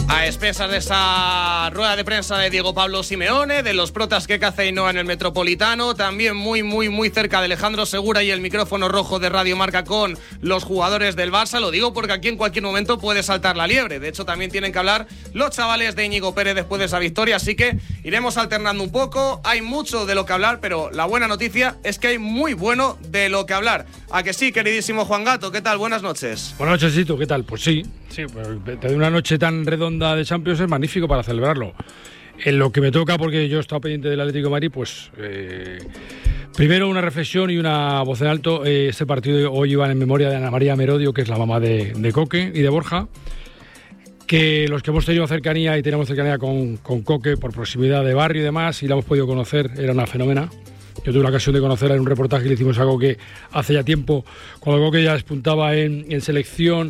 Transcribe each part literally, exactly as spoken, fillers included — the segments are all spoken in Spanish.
A expensas de esa rueda de prensa de Diego Pablo Simeone, de los protas que caza Ainhoa en el Metropolitano, también muy, muy, muy cerca de Alejandro Segura y el micrófono rojo de Radio Marca con los jugadores del Barça. Lo digo porque aquí en cualquier momento puede saltar la liebre. De hecho, también tienen que hablar los chavales de Íñigo Pérez después de esa victoria, así que iremos alternando un poco. Hay mucho de lo que hablar, pero la buena noticia es que hay muy bueno de lo que hablar. ¿A que sí, queridísimo Juan Gato? ¿Qué tal? Buenas noches. Buenas noches, Sito. ¿Qué tal? Pues sí, sí, pues, de una noche tan redonda de Champions es magnífico para celebrarlo. En lo que me toca, porque yo he estado pendiente del Atlético de Madrid, pues eh, primero una reflexión y una voz en alto. Eh, este partido hoy iba en memoria de Ana María Merodio, que es la mamá de, de Coque y de Borja, que los que hemos tenido cercanía y tenemos cercanía con, con Coque por proximidad de barrio y demás, y la hemos podido conocer, era una fenómena. Yo tuve la ocasión de conocerla en un reportaje que le hicimos a Coque hace ya tiempo, cuando Coque ya despuntaba en, en selección,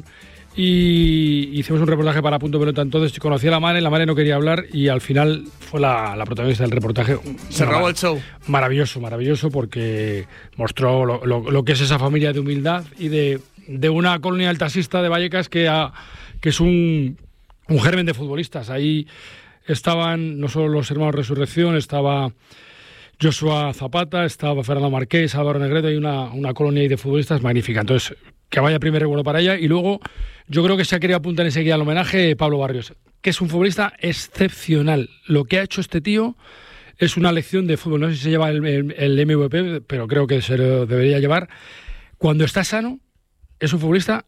y hicimos un reportaje para Punto Pelota. Entonces conocí a la madre, la madre no quería hablar y al final fue la, la protagonista del reportaje. Se robó el show. Maravilloso, maravilloso, porque mostró lo, lo, lo que es esa familia de humildad y de, de una colonia del taxista de Vallecas que, ha, que es un, un germen de futbolistas. Ahí estaban no solo los hermanos Resurrección, estaba Joshua Zapata, estaba Fernando Marqués, Álvaro Negredo, y una, una colonia ahí de futbolistas magnífica. Entonces, que vaya primer recuerdo para ella. Y luego, yo creo que se ha querido apuntar enseguida al homenaje Pablo Barrios, que es un futbolista excepcional. Lo que ha hecho este tío es una lección de fútbol. No sé si se lleva el, el, el M V P, pero creo que se lo debería llevar. Cuando está sano, es un futbolista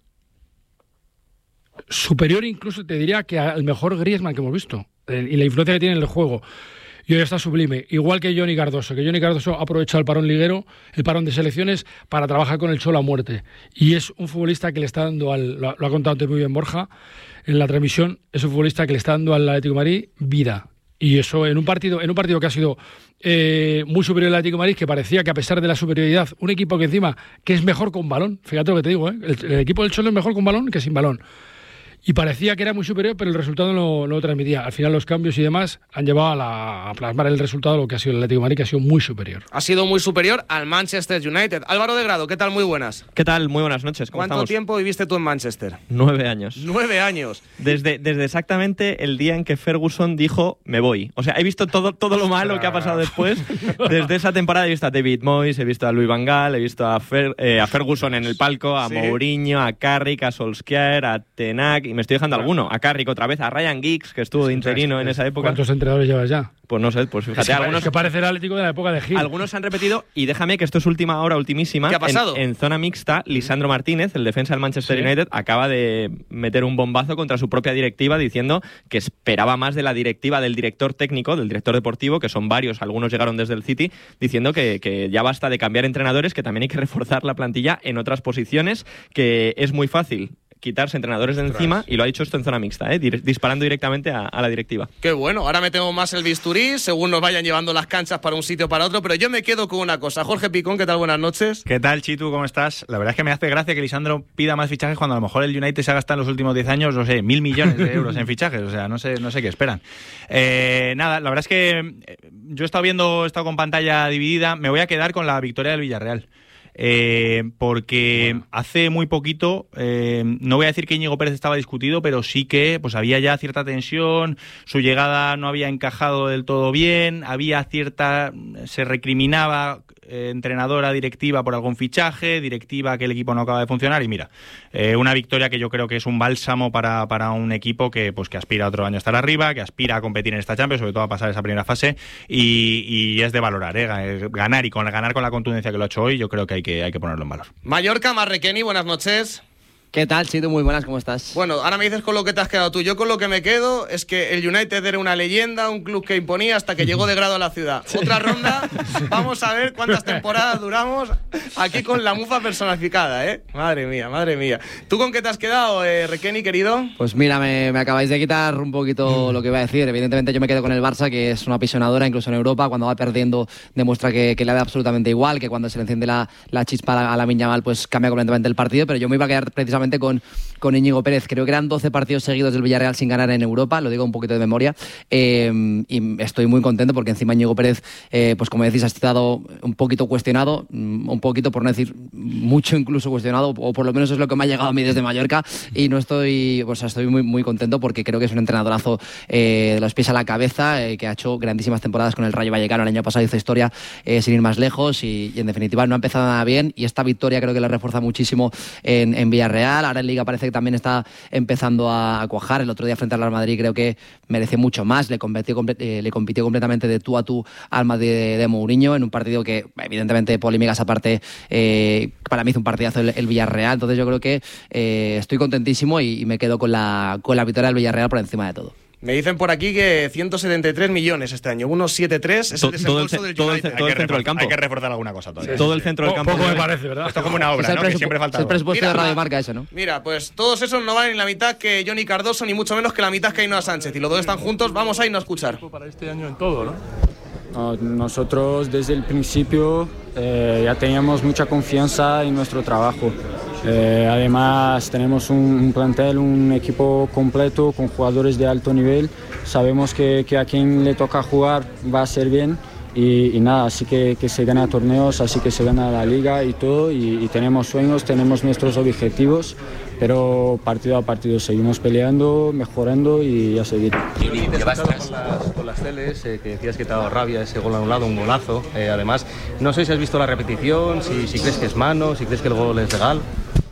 superior, incluso te diría que al mejor Griezmann que hemos visto. Y la influencia que tiene en el juego. Y hoy está sublime, igual que Johnny Cardoso, que Johnny Cardoso ha aprovechado el parón liguero, el parón de selecciones, para trabajar con el Cholo a muerte. Y es un futbolista que le está dando, al, lo, lo ha contado antes muy bien Borja, en la transmisión, es un futbolista que le está dando al Atlético de Madrid vida. Y eso en un partido, en un partido que ha sido eh, muy superior al Atlético de Madrid, que parecía que a pesar de la superioridad, un equipo que encima, que es mejor con balón, fíjate lo que te digo, ¿eh? el, el equipo del Cholo es mejor con balón que sin balón. Y parecía que era muy superior, pero el resultado no, no lo transmitía. Al final los cambios y demás han llevado a, la, a plasmar el resultado de lo que ha sido el Atlético de Madrid, que ha sido muy superior. Ha sido muy superior al Manchester United. Álvaro de Grado, ¿qué tal? Muy buenas. ¿Qué tal? Muy buenas noches. ¿Cómo ¿Cuánto estamos? tiempo viviste tú en Manchester? Nueve años. Nueve años. Desde, desde exactamente el día en que Ferguson dijo, me voy. O sea, he visto todo, todo lo malo que ha pasado después. Desde esa temporada he visto a David Moyes, he visto a Louis van Gaal, he visto a, Fer, eh, a Ferguson en el palco, a ¿Sí? Mourinho, a Carrick, a Solskjaer, a Tenac, y me estoy dejando alguno. A Carrick otra vez, a Ryan Giggs, que estuvo de interino en esa época. ¿Cuántos entrenadores llevas ya? Pues no sé, pues fíjate, es que algunos... Es que parece el Atlético de la época de Gil. Algunos han repetido, y déjame que esto es última hora, ultimísima. ¿Qué ha pasado? En, en zona mixta, Lisandro Martínez, el defensa del Manchester ¿Sí? United, acaba de meter un bombazo contra su propia directiva diciendo que esperaba más de la directiva del director técnico, del director deportivo, que son varios, algunos llegaron desde el City, diciendo que, que ya basta de cambiar entrenadores, que también hay que reforzar la plantilla en otras posiciones, que es muy fácil quitarse entrenadores de encima, y lo ha dicho esto en zona mixta, ¿eh? disparando directamente a, a la directiva. Qué bueno, ahora metemos más el bisturí, según nos vayan llevando las canchas para un sitio o para otro, pero yo me quedo con una cosa. Jorge Picón, ¿qué tal? Buenas noches. ¿Qué tal, Chitu? ¿Cómo estás? La verdad es que me hace gracia que Lisandro pida más fichajes cuando a lo mejor el United se ha gastado en los últimos diez años, no sé, mil millones de euros en fichajes, o sea, no sé, no sé qué esperan. Eh, nada, la verdad es que yo he estado viendo, he estado con pantalla dividida, me voy a quedar con la victoria del Villarreal. Eh, porque bueno. hace muy poquito, eh, no voy a decir que Íñigo Pérez estaba discutido, pero sí que pues había ya cierta tensión, su llegada no había encajado del todo bien, había cierta, se recriminaba eh, entrenadora, directiva por algún fichaje, directiva que el equipo no acaba de funcionar, y mira, eh, una victoria que yo creo que es un bálsamo para, para un equipo que pues que aspira otro año a estar arriba, que aspira a competir en esta Champions, sobre todo a pasar esa primera fase, y, y es de valorar, ¿eh? ganar y con ganar con la contundencia que lo ha hecho hoy, yo creo que hay que que hay que ponerlo en valor. Mallorca, Marrequeni, buenas noches. ¿Qué tal, Chitu? Muy buenas, ¿cómo estás? Bueno, ahora me dices con lo que te has quedado tú. Yo con lo que me quedo es que el United era una leyenda, un club que imponía hasta que llegó de grado a la ciudad. Sí. Otra ronda, vamos a ver cuántas temporadas duramos aquí con la mufa personificada, ¿eh? Madre mía, madre mía. ¿Tú con qué te has quedado, eh, Requeni, querido? Pues mira, me, me acabáis de quitar un poquito lo que iba a decir. Evidentemente yo me quedo con el Barça, que es una apasionadora, incluso en Europa, cuando va perdiendo demuestra que, que le da absolutamente igual, que cuando se le enciende la, la chispa a la, a la Miñamal, pues cambia completamente el partido, pero yo me iba a quedar precisamente precisamente con, con Íñigo Pérez. Creo que eran doce partidos seguidos del Villarreal sin ganar en Europa, lo digo un poquito de memoria, eh, y estoy muy contento porque encima Íñigo Pérez, eh, pues como decís, ha estado un poquito cuestionado, un poquito, por no decir mucho incluso cuestionado, o por lo menos es lo que me ha llegado a mí desde Mallorca, y no estoy, pues estoy muy, muy contento porque creo que es un entrenadorazo eh, de los pies a la cabeza, eh, que ha hecho grandísimas temporadas con el Rayo Vallecano. El año pasado hizo historia eh, sin ir más lejos y, y en definitiva no ha empezado nada bien, y esta victoria creo que le refuerza muchísimo en, en Villarreal. Ahora en Liga parece que también está empezando a, a cuajar. El otro día frente al Real Madrid creo que merece mucho más, le compitió, eh, le compitió completamente de tú a tú al Madrid de, de Mourinho en un partido que evidentemente polémicas aparte, eh, para mí hizo un partidazo el, el Villarreal. Entonces yo creo que eh, estoy contentísimo y, y me quedo con la, con la victoria del Villarreal por encima de todo. Me dicen por aquí que ciento setenta y tres millones este año, uno setenta y tres es el desembolso del todo el, United. todo el centro del campo. Hay que reforzar alguna cosa todavía. Sí, todo el centro del campo. Poco me parece, ¿verdad? Esto es como una obra, ¿no? Que siempre falta es el algo. presupuesto Mira, de Radio Marca eso, ¿no? Mira, pues todos esos no valen la mitad que Johnny Cardoso, ni mucho menos que la mitad que Ainhoa Sánchez. Y los dos están juntos, vamos a irnos a escuchar. Para este año en todo, ¿no? No, nosotros desde el principio eh, ya teníamos mucha confianza en nuestro trabajo. Eh, además tenemos un, un plantel, un equipo completo con jugadores de alto nivel. Sabemos que, que a quien le toca jugar va a ser bien y, y nada, así que, que se gana torneos, así que se gana la liga y todo, y, y tenemos sueños, tenemos nuestros objetivos, pero partido a partido seguimos peleando, mejorando y a seguir. Y te has con las, con las teles, eh, que decías que te ha dado rabia ese gol anulado, un golazo. Eh, además, no sé si has visto la repetición, si, si crees que es mano, si crees que el gol es legal.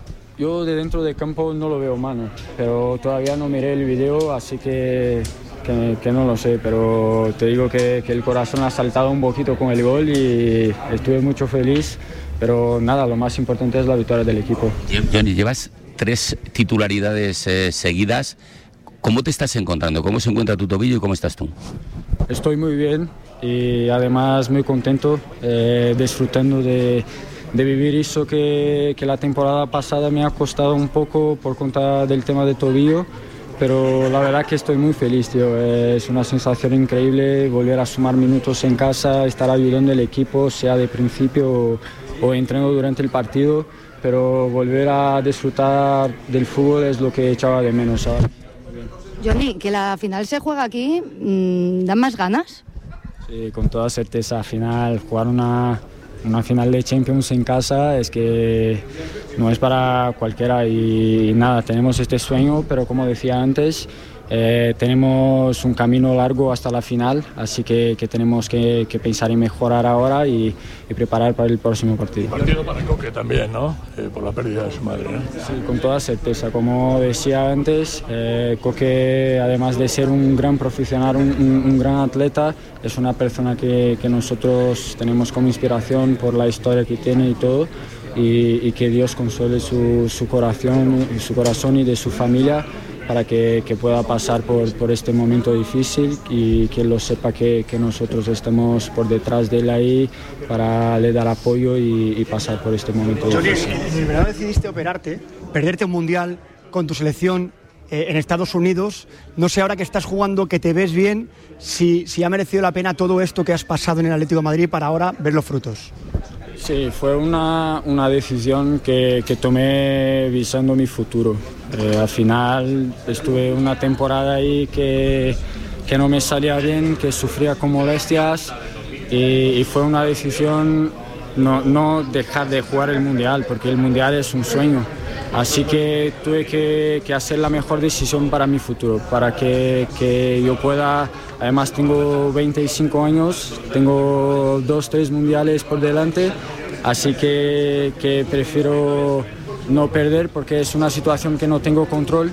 Yo de dentro del campo no lo veo mano, pero todavía no miré el video, así que, que, que no lo sé, pero te digo que, que el corazón ha saltado un poquito con el gol y estuve mucho feliz, pero nada, lo más importante es la victoria del equipo. Johnny, llevas tres titularidades eh, seguidas. ¿Cómo te estás encontrando? ¿Cómo se encuentra tu tobillo y cómo estás tú? Estoy muy bien y además muy contento, eh, disfrutando de, de vivir eso que, que la temporada pasada me ha costado un poco por cuenta del tema de tobillo, pero la verdad que estoy muy feliz, tío. Es una sensación increíble volver a sumar minutos en casa, estar ayudando al equipo, sea de principio o, o entreno durante el partido, pero volver a disfrutar del fútbol es lo que echaba de menos ahora. Johnny, que la final se juega aquí, ¿dan más ganas? Sí, con toda certeza. Al final, jugar una, una final de Champions en casa es que no es para cualquiera y, y nada, tenemos este sueño, pero como decía antes, eh, tenemos un camino largo hasta la final, así que, que tenemos que, que pensar en mejorar ahora y, y preparar para el próximo partido. Partido para Coque también, ¿no? Eh, por la pérdida de su madre, ¿no? Sí, con toda certeza. Como decía antes, eh, Coque, además de ser un gran profesional, un, un, un gran atleta, es una persona que, que nosotros tenemos como inspiración por la historia que tiene y todo, y, y que Dios consuele su, su, corazón, su corazón y de su familia, para que, que pueda pasar por, por este momento difícil y que lo sepa que, que nosotros estamos por detrás de él ahí para le dar apoyo y, y pasar por este momento difícil. Johnny, en verdad decidiste operarte, perderte un mundial con tu selección eh, en Estados Unidos. No sé, ahora que estás jugando, que te ves bien, si, si ha merecido la pena todo esto que has pasado en el Atlético de Madrid para ahora ver los frutos. Sí, fue una, una decisión que, que tomé visando mi futuro. Eh, al final estuve una temporada ahí que, que no me salía bien, que sufría con molestias y, y fue una decisión no, no dejar de jugar el Mundial, porque el Mundial es un sueño. Así que tuve que, que hacer la mejor decisión para mi futuro, para que, que yo pueda, además tengo veinticinco años, tengo dos, tres mundiales por delante, así que, que prefiero no perder porque es una situación que no tengo control,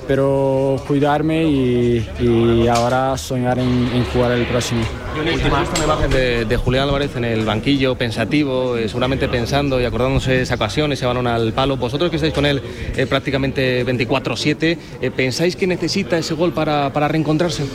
pero cuidarme y, y ahora soñar en, en jugar el próximo. Última una imagen de, de Julián Álvarez en el banquillo, pensativo, eh, seguramente pensando y acordándose de esa ocasión, ese balón al palo. Vosotros que estáis con él eh, prácticamente veinticuatro siete, eh, ¿pensáis que necesita ese gol para, para reencontrarse?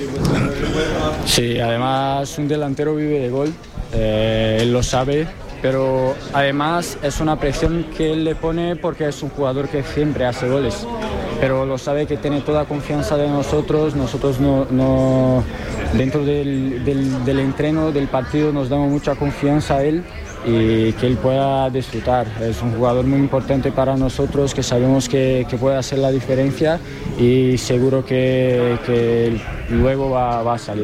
Sí, además un delantero vive de gol, eh, él lo sabe, pero además es una presión que él le pone porque es un jugador que siempre hace goles, pero lo sabe, que tiene toda confianza de nosotros. Nosotros no, no dentro del, del, del entreno, del partido, nos damos mucha confianza a él y que él pueda disfrutar. Es un jugador muy importante para nosotros, que sabemos que, que puede hacer la diferencia y seguro que, que luego va, va a salir.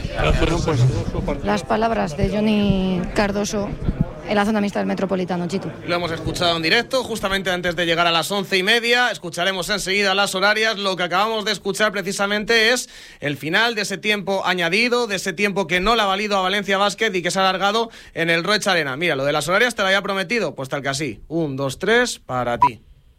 Las palabras de Johnny Cardoso en la zona mixta del Metropolitano, Chitu. Lo hemos escuchado en directo justamente antes de llegar a las once y media. Escucharemos enseguida las horarias. Lo que acabamos de escuchar precisamente es el final de ese tiempo añadido, de ese tiempo que no le ha valido a Valencia Basket y que se ha alargado en el Roig Arena. Mira, lo de las horarias te lo había prometido, pues tal que así. Un, dos, tres, para ti.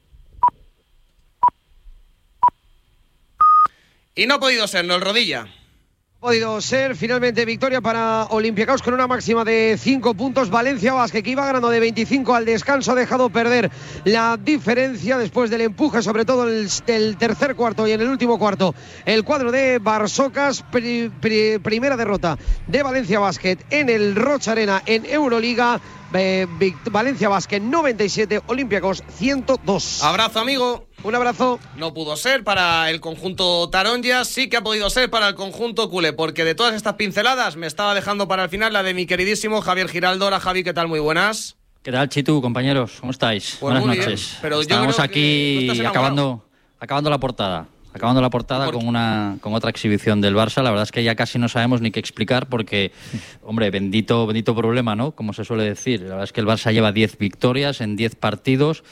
Y no ha podido ser, no el Rodilla. Podido ser finalmente victoria para Olympiacos con una máxima de cinco puntos. Valencia Basket, que iba ganando de veinticinco al descanso, ha dejado perder la diferencia después del empuje, sobre todo el, el tercer cuarto y en el último cuarto. El cuadro de Barsocas, pri, pri, primera derrota de Valencia Basket en el Roig Arena en Euroliga. Eh, Valencia Basket noventa y siete, Olympiacos ciento dos. Abrazo, amigo. Un abrazo. No pudo ser para el conjunto Taronja, sí que ha podido ser para el conjunto culé, porque de todas estas pinceladas me estaba dejando para el final la de mi queridísimo Javier Giraldo. Hola, Javi, ¿qué tal? Muy buenas. ¿Qué tal, Chitu, compañeros? ¿Cómo estáis? Pues buenas muy noches. Bien, pero Estamos yo aquí acabando, acabando la portada. Acabando la portada con una con otra exhibición del Barça. La verdad es que ya casi no sabemos ni qué explicar porque, hombre, bendito bendito problema, ¿no? Como se suele decir. La verdad es que el Barça lleva diez victorias en diez partidos.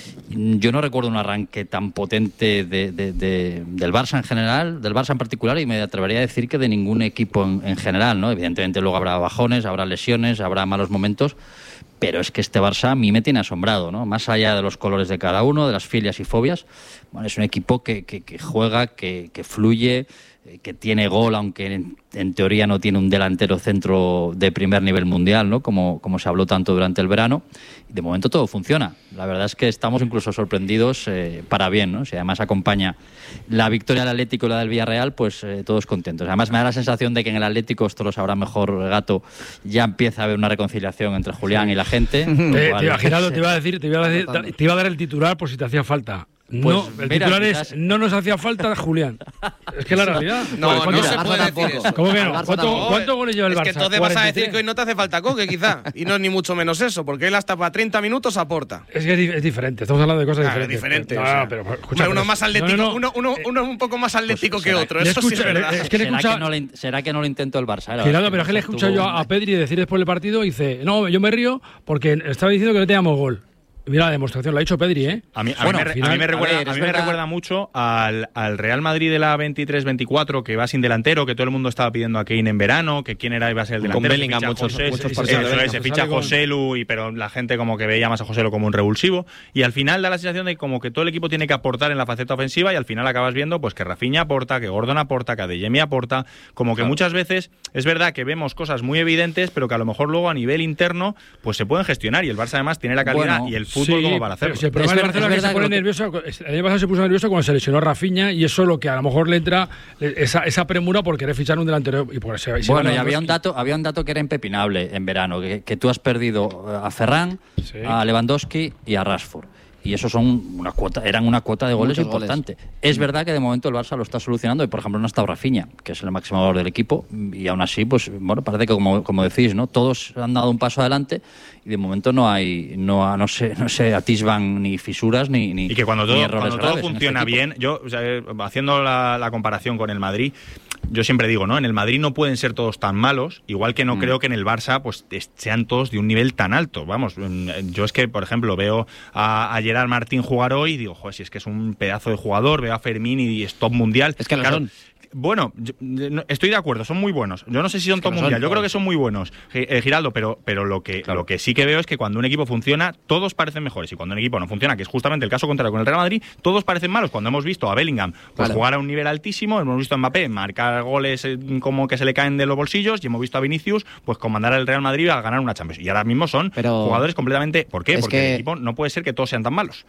Yo no recuerdo un arranque tan potente de, de, de, del Barça en general, del Barça en particular, y me atrevería a decir que de ningún equipo en, en general, ¿no? Evidentemente luego habrá bajones, habrá lesiones, habrá malos momentos, pero es que este Barça a mí me tiene asombrado, ¿no? Más allá de los colores de cada uno, de las filias y fobias, bueno, es un equipo que, que, que juega, que, que fluye, que tiene gol, aunque en, en teoría no tiene un delantero centro de primer nivel mundial, ¿no? Como, como se habló tanto durante el verano. Y de momento todo funciona. La verdad es que estamos incluso sorprendidos eh, para bien, ¿no? Si además acompaña la victoria del Atlético y la del Villarreal, pues eh, todos contentos. Además me da la sensación de que en el Atlético, esto lo sabrá mejor Gato, ya empieza a haber una reconciliación entre Julián sí. y la gente. Eh, te iba, Gerardo, te iba a decir, te iba a decir, te iba a dar el titular por si te hacía falta. Pues, no, el mira, titular quizás... es no nos hacía falta Julián. Es que la realidad. No, no se puede decir eso. ¿Cómo que no? ¿Cuánto, ¿Cuántos goles lleva el Barça? Es que entonces vas a decir que hoy no te hace falta Coque, quizá. Y no es ni mucho menos eso, porque él hasta para treinta minutos aporta. Es que es diferente, estamos hablando de cosas ah, diferentes. diferente, no, o sea, pero, escucha, uno pero, más atlético, no, no, no. Uno, uno, uno es un poco más atlético pues, que será, otro, eso escucha, sí es verdad. Es que le ¿Será, escucha... que no le, ¿Será que no lo intentó el Barça? Gerardo, pero es que le he escuchado yo a Pedri decir después del partido, dice, no, yo me río porque estaba diciendo que no teníamos gol. Mira la demostración, lo ha dicho Pedri, ¿eh? A mí, a bueno, mí, me, final, a mí me recuerda, ver, a mí me recuerda mucho al, al Real Madrid de la veintitrés veinticuatro, que va sin delantero, que todo el mundo estaba pidiendo a Kane en verano, que quién era iba a ser el delantero. Con Bellingham muchos, José, muchos se, partidos. se, se, se ficha a José Lu, y, pero la gente como que veía más a José Lu como un revulsivo. Y al final da la sensación de como que todo el equipo tiene que aportar en la faceta ofensiva, y al final acabas viendo pues que Rafinha aporta, que Gordon aporta, que Adeyemi aporta. Como que claro. Muchas veces es verdad que vemos cosas muy evidentes, pero que a lo mejor luego a nivel interno pues se pueden gestionar. Y el Barça además tiene la calidad bueno, y el fútbol sí, como para hacerlo. Si el problema es, es, es que se pone nervioso, el año pasado se puso nervioso cuando se lesionó Rafinha, y eso lo que a lo mejor le entra esa, esa premura por querer fichar un delantero y por ese, bueno, y había un dato, había un dato que era impepinable en verano, que, que tú has perdido a Ferran, sí. a Lewandowski y a Rashford. Y eso son una cuota, eran una cuota de goles Muchos importante. Goles. Es verdad que de momento el Barça lo está solucionando, y por ejemplo no está Rafinha, que es el máximo valor del equipo, y aún así, pues bueno, parece que como, como decís, ¿no? Todos han dado un paso adelante y de momento no hay, no, no se, no se atisban ni fisuras ni, ni y que cuando todo, ni errores cuando todo funciona este bien, yo o sea, haciendo la, la comparación con el Madrid, yo siempre digo, ¿no? En el Madrid no pueden ser todos tan malos, igual que no mm. creo que en el Barça pues sean todos de un nivel tan alto. Vamos, yo es que, por ejemplo, veo a, a Gerard Martín jugar hoy y digo, joder, si es que es un pedazo de jugador, veo a Fermín y es top mundial. Es que claro, son. Bueno, yo, estoy de acuerdo, son muy buenos. Yo no sé si son top mundial, yo creo que son muy buenos, eh, Giraldo, pero, pero lo, que, claro. lo que sí que veo es que cuando un equipo funciona, todos parecen mejores. Y cuando un equipo no funciona, que es justamente el caso contrario con el Real Madrid, todos parecen malos. Cuando hemos visto a Bellingham pues, vale. jugar a un nivel altísimo, hemos visto a Mbappé marcar goles eh, como que se le caen de los bolsillos, y hemos visto a Vinicius pues comandar al Real Madrid a ganar una Champions. Y ahora mismo son pero jugadores completamente... ¿Por qué? Porque que... el equipo no puede ser que todos sean tan malos.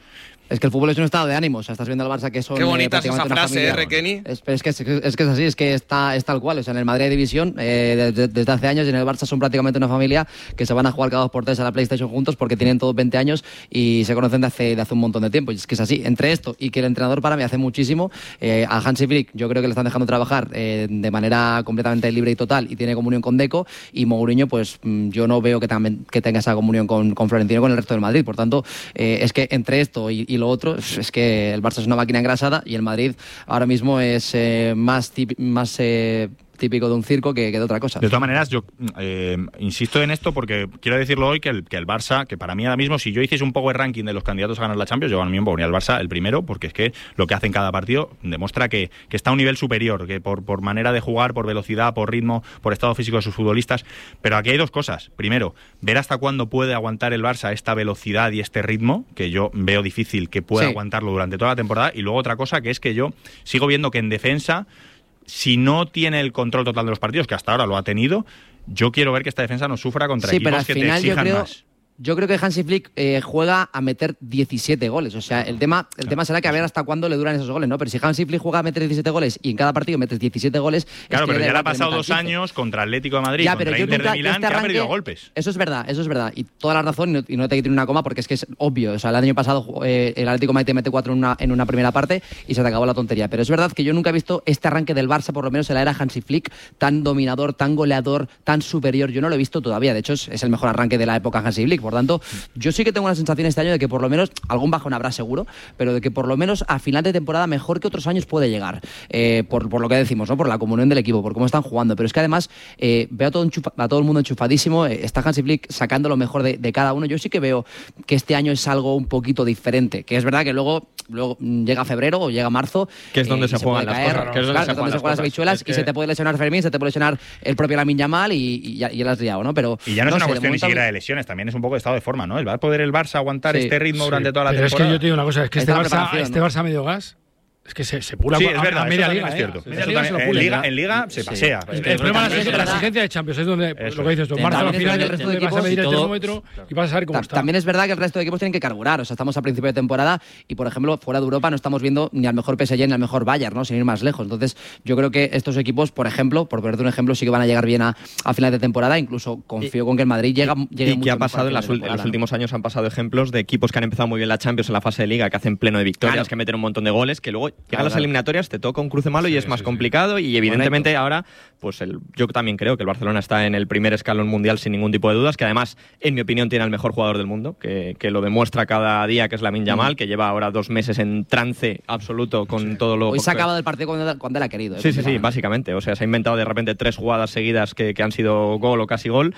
Es que el fútbol es un estado de ánimo. O sea, estás viendo al Barça que son. Qué bonita eh, es esa frase, ¿eh, Requeni? Es, es, que, es, es que es así, es que está, es tal cual. O sea, en el Madrid hay división eh, desde, desde hace años y en el Barça son prácticamente una familia que se van a jugar cada dos por tres a la PlayStation juntos porque tienen todos veinte años y se conocen de hace, de hace un montón de tiempo. Y es que es así. Entre esto y que el entrenador para mí hace muchísimo, eh, a Hansi Flick yo creo que le están dejando trabajar eh, de manera completamente libre y total y tiene comunión con Deco, y Mourinho, pues yo no veo que, también, que tenga esa comunión con, con Florentino con el resto del Madrid. Por tanto, eh, es que entre esto y, y lo otro, es que el Barça es una máquina engrasada y el Madrid ahora mismo es eh, más, tip, más eh, típico de un circo que, que de otra cosa. De todas maneras, yo eh, insisto en esto porque quiero decirlo hoy que el, que el Barça, que para mí ahora mismo, si yo hiciese un power ranking de los candidatos a ganar la Champions, yo ahora mismo pondría al Barça el primero, porque es que lo que hace en cada partido demuestra que, que está a un nivel superior, que por, por manera de jugar, por velocidad, por ritmo, por estado físico de sus futbolistas. Pero aquí hay dos cosas. Primero, ver hasta cuándo puede aguantar el Barça esta velocidad y este ritmo, que yo veo difícil que pueda sí. aguantarlo durante toda la temporada. Y luego otra cosa, que es que yo sigo viendo que en defensa, si no tiene el control total de los partidos, que hasta ahora lo ha tenido, yo quiero ver que esta defensa no sufra contra sí, equipos que te exijan creo, más. Yo creo que Hansi Flick eh, juega a meter diecisiete goles. O sea, el tema, el tema será que a ver hasta cuándo le duran esos goles, ¿no? Pero si Hansi Flick juega a meter diecisiete goles y en cada partido metes diecisiete goles... Claro, es que pero ya le ha pasado dos años contra Atlético de Madrid, ya, contra Inter de Milán, este arranque, que ha perdido golpes. Eso es verdad, eso es verdad. Y toda la razón, y no, y no te quito una coma, porque es que es obvio. O sea, el año pasado eh, el Atlético de Madrid te mete cuatro en una, en una primera parte y se te acabó la tontería. Pero es verdad que yo nunca he visto este arranque del Barça, por lo menos en la era Hansi Flick, tan dominador, tan goleador, tan superior. Yo no lo he visto todavía. De hecho, es, es el mejor arranque de la época Hansi Flick. Por tanto, yo sí que tengo una sensación este año de que por lo menos, algún bajón habrá seguro, pero de que por lo menos a final de temporada mejor que otros años puede llegar, eh, por, por lo que decimos, ¿no? Por la comunión del equipo, por cómo están jugando. Pero es que además eh, veo a todo, enchufa, a todo el mundo enchufadísimo, eh, está Hansi Flick sacando lo mejor de, de cada uno. Yo sí que veo que este año es algo un poquito diferente, que es verdad que luego, luego llega febrero o llega marzo, que es donde eh, se, se juegan las caer, cosas, que es donde claro, se juegan las, las, las habichuelas, es que... y se te puede lesionar Fermín, se te puede lesionar el propio Lamine Yamal y, y, ya, y ya las has liado, ¿no? Pero, y ya no, no es una sé, cuestión ni momento... siquiera de lesiones, también es un poco de estado de forma, ¿no? ¿El va a poder el Barça aguantar sí, este ritmo sí, durante toda la pero temporada? Es que yo te digo una cosa, es que este Barça, este ¿no? Barça medio gas es que se, se pula sí, a, es verdad, a media liga, es ¿eh? cierto. Media liga se lo pula. En Liga, en Liga se pasea. Sí. El, el problema es la exigencia de Champions, es donde, eso. Lo que dices tú, marzo al final del resto de equipos vas a medir el termómetro y vas a saber cómo está. También es verdad que el resto de equipos tienen que carburar, o sea, estamos a principio de temporada y, por ejemplo, fuera de Europa no estamos viendo ni al mejor P S G ni al mejor Bayern, ¿no? Sin ir más lejos. Entonces, yo creo que estos equipos, por ejemplo, por ponerte un ejemplo, sí que van a llegar bien a, a final de temporada, incluso confío y, con que el Madrid llega, llegue y mucho que ha pasado en, las, en los últimos años han pasado ejemplos de equipos que han empezado muy bien la Champions en la fase de Liga, que hacen pleno de victorias, claro, que meten un montón de goles, que luego llegan claro, las eliminatorias, te toca un cruce malo sí, y es más sí, complicado sí. Y evidentemente Correcto. Ahora pues el, yo también creo que el Barcelona está en el primer escalón mundial sin ningún tipo de dudas, que además en mi opinión tiene al mejor jugador del mundo, que, que lo demuestra cada día, que es Lamine Yamal, mm. que lleva ahora dos meses en trance absoluto con sí. todo lo... Hoy se acaba del partido cuando, cuando él ha querido. ¿eh? Sí, sí, sí, básicamente, o sea, se ha inventado de repente tres jugadas seguidas que, que han sido gol o casi gol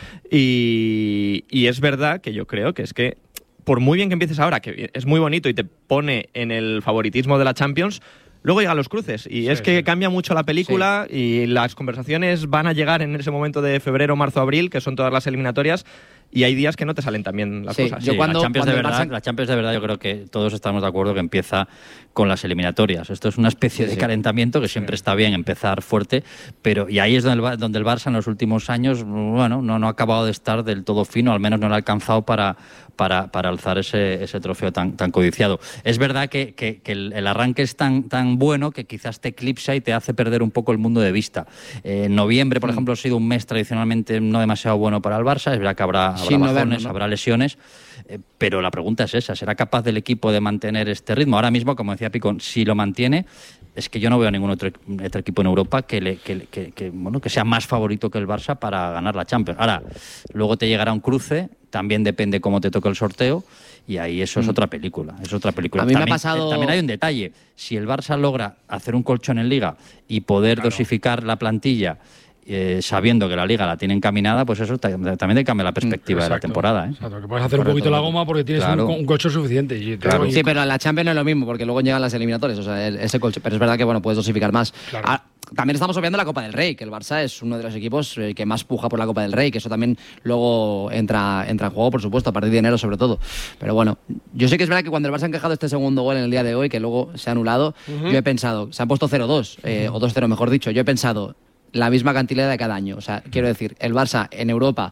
y, y es verdad que yo creo que es que por muy bien que empieces ahora, que es muy bonito y te pone en el favoritismo de la Champions, luego llegan los cruces y sí, es que sí. cambia mucho la película sí. y las conversaciones van a llegar en ese momento de febrero, marzo, abril, que son todas las eliminatorias, y hay días que no te salen tan bien las sí, cosas. Yo sí, cuando, la, Champions cuando de verdad, Barça... la Champions de verdad yo creo que todos estamos de acuerdo que empieza con las eliminatorias. Esto es una especie sí, de sí. calentamiento que siempre sí. está bien empezar fuerte, pero y ahí es donde el, donde el Barça en los últimos años bueno, no, no ha acabado de estar del todo fino, al menos no lo ha alcanzado para, para, para alzar ese, ese trofeo tan, tan codiciado. Es verdad que, que, que el, el arranque es tan, tan bueno que quizás te eclipsa y te hace perder un poco el mundo de vista. Eh, en noviembre, por mm. ejemplo, ha sido un mes tradicionalmente no demasiado bueno para el Barça. Es verdad que habrá, habrá sí, bajones, no, no. habrá lesiones, eh, pero la pregunta es esa, ¿será capaz del equipo de mantener este ritmo? Ahora mismo, como decía Picón, si lo mantiene, es que yo no veo a ningún otro, otro equipo en Europa que, le, que, que, que, bueno, que sea más favorito que el Barça para ganar la Champions. Ahora, luego te llegará un cruce, también depende cómo te toque el sorteo, y ahí eso es otra película, es otra película. A mí también, me ha pasado... también hay un detalle, si el Barça logra hacer un colchón en Liga y poder claro. dosificar la plantilla Eh, sabiendo que la Liga la tiene encaminada, pues eso t- también te cambia la perspectiva Exacto. de la temporada. ¿eh? Exacto, que puedes hacer Correcto. un poquito la goma porque tienes claro. un, un colchón suficiente. Y claro. Sí, pero en la Champions no es lo mismo, porque luego llegan las eliminatorias, o sea, el, ese colchón. Pero es verdad que bueno, puedes dosificar más. Claro. Ah, también estamos obviando la Copa del Rey, que el Barça es uno de los equipos eh, que más puja por la Copa del Rey, que eso también luego entra, entra en juego, por supuesto, a partir de enero sobre todo. Pero bueno, yo sé que es verdad que cuando el Barça ha encajado este segundo gol en el día de hoy, que luego se ha anulado, uh-huh. yo he pensado, se han puesto cero dos, eh, uh-huh. o dos cero mejor dicho, yo he pensado... la misma cantidad de cada año. O sea, quiero decir, el Barça en Europa,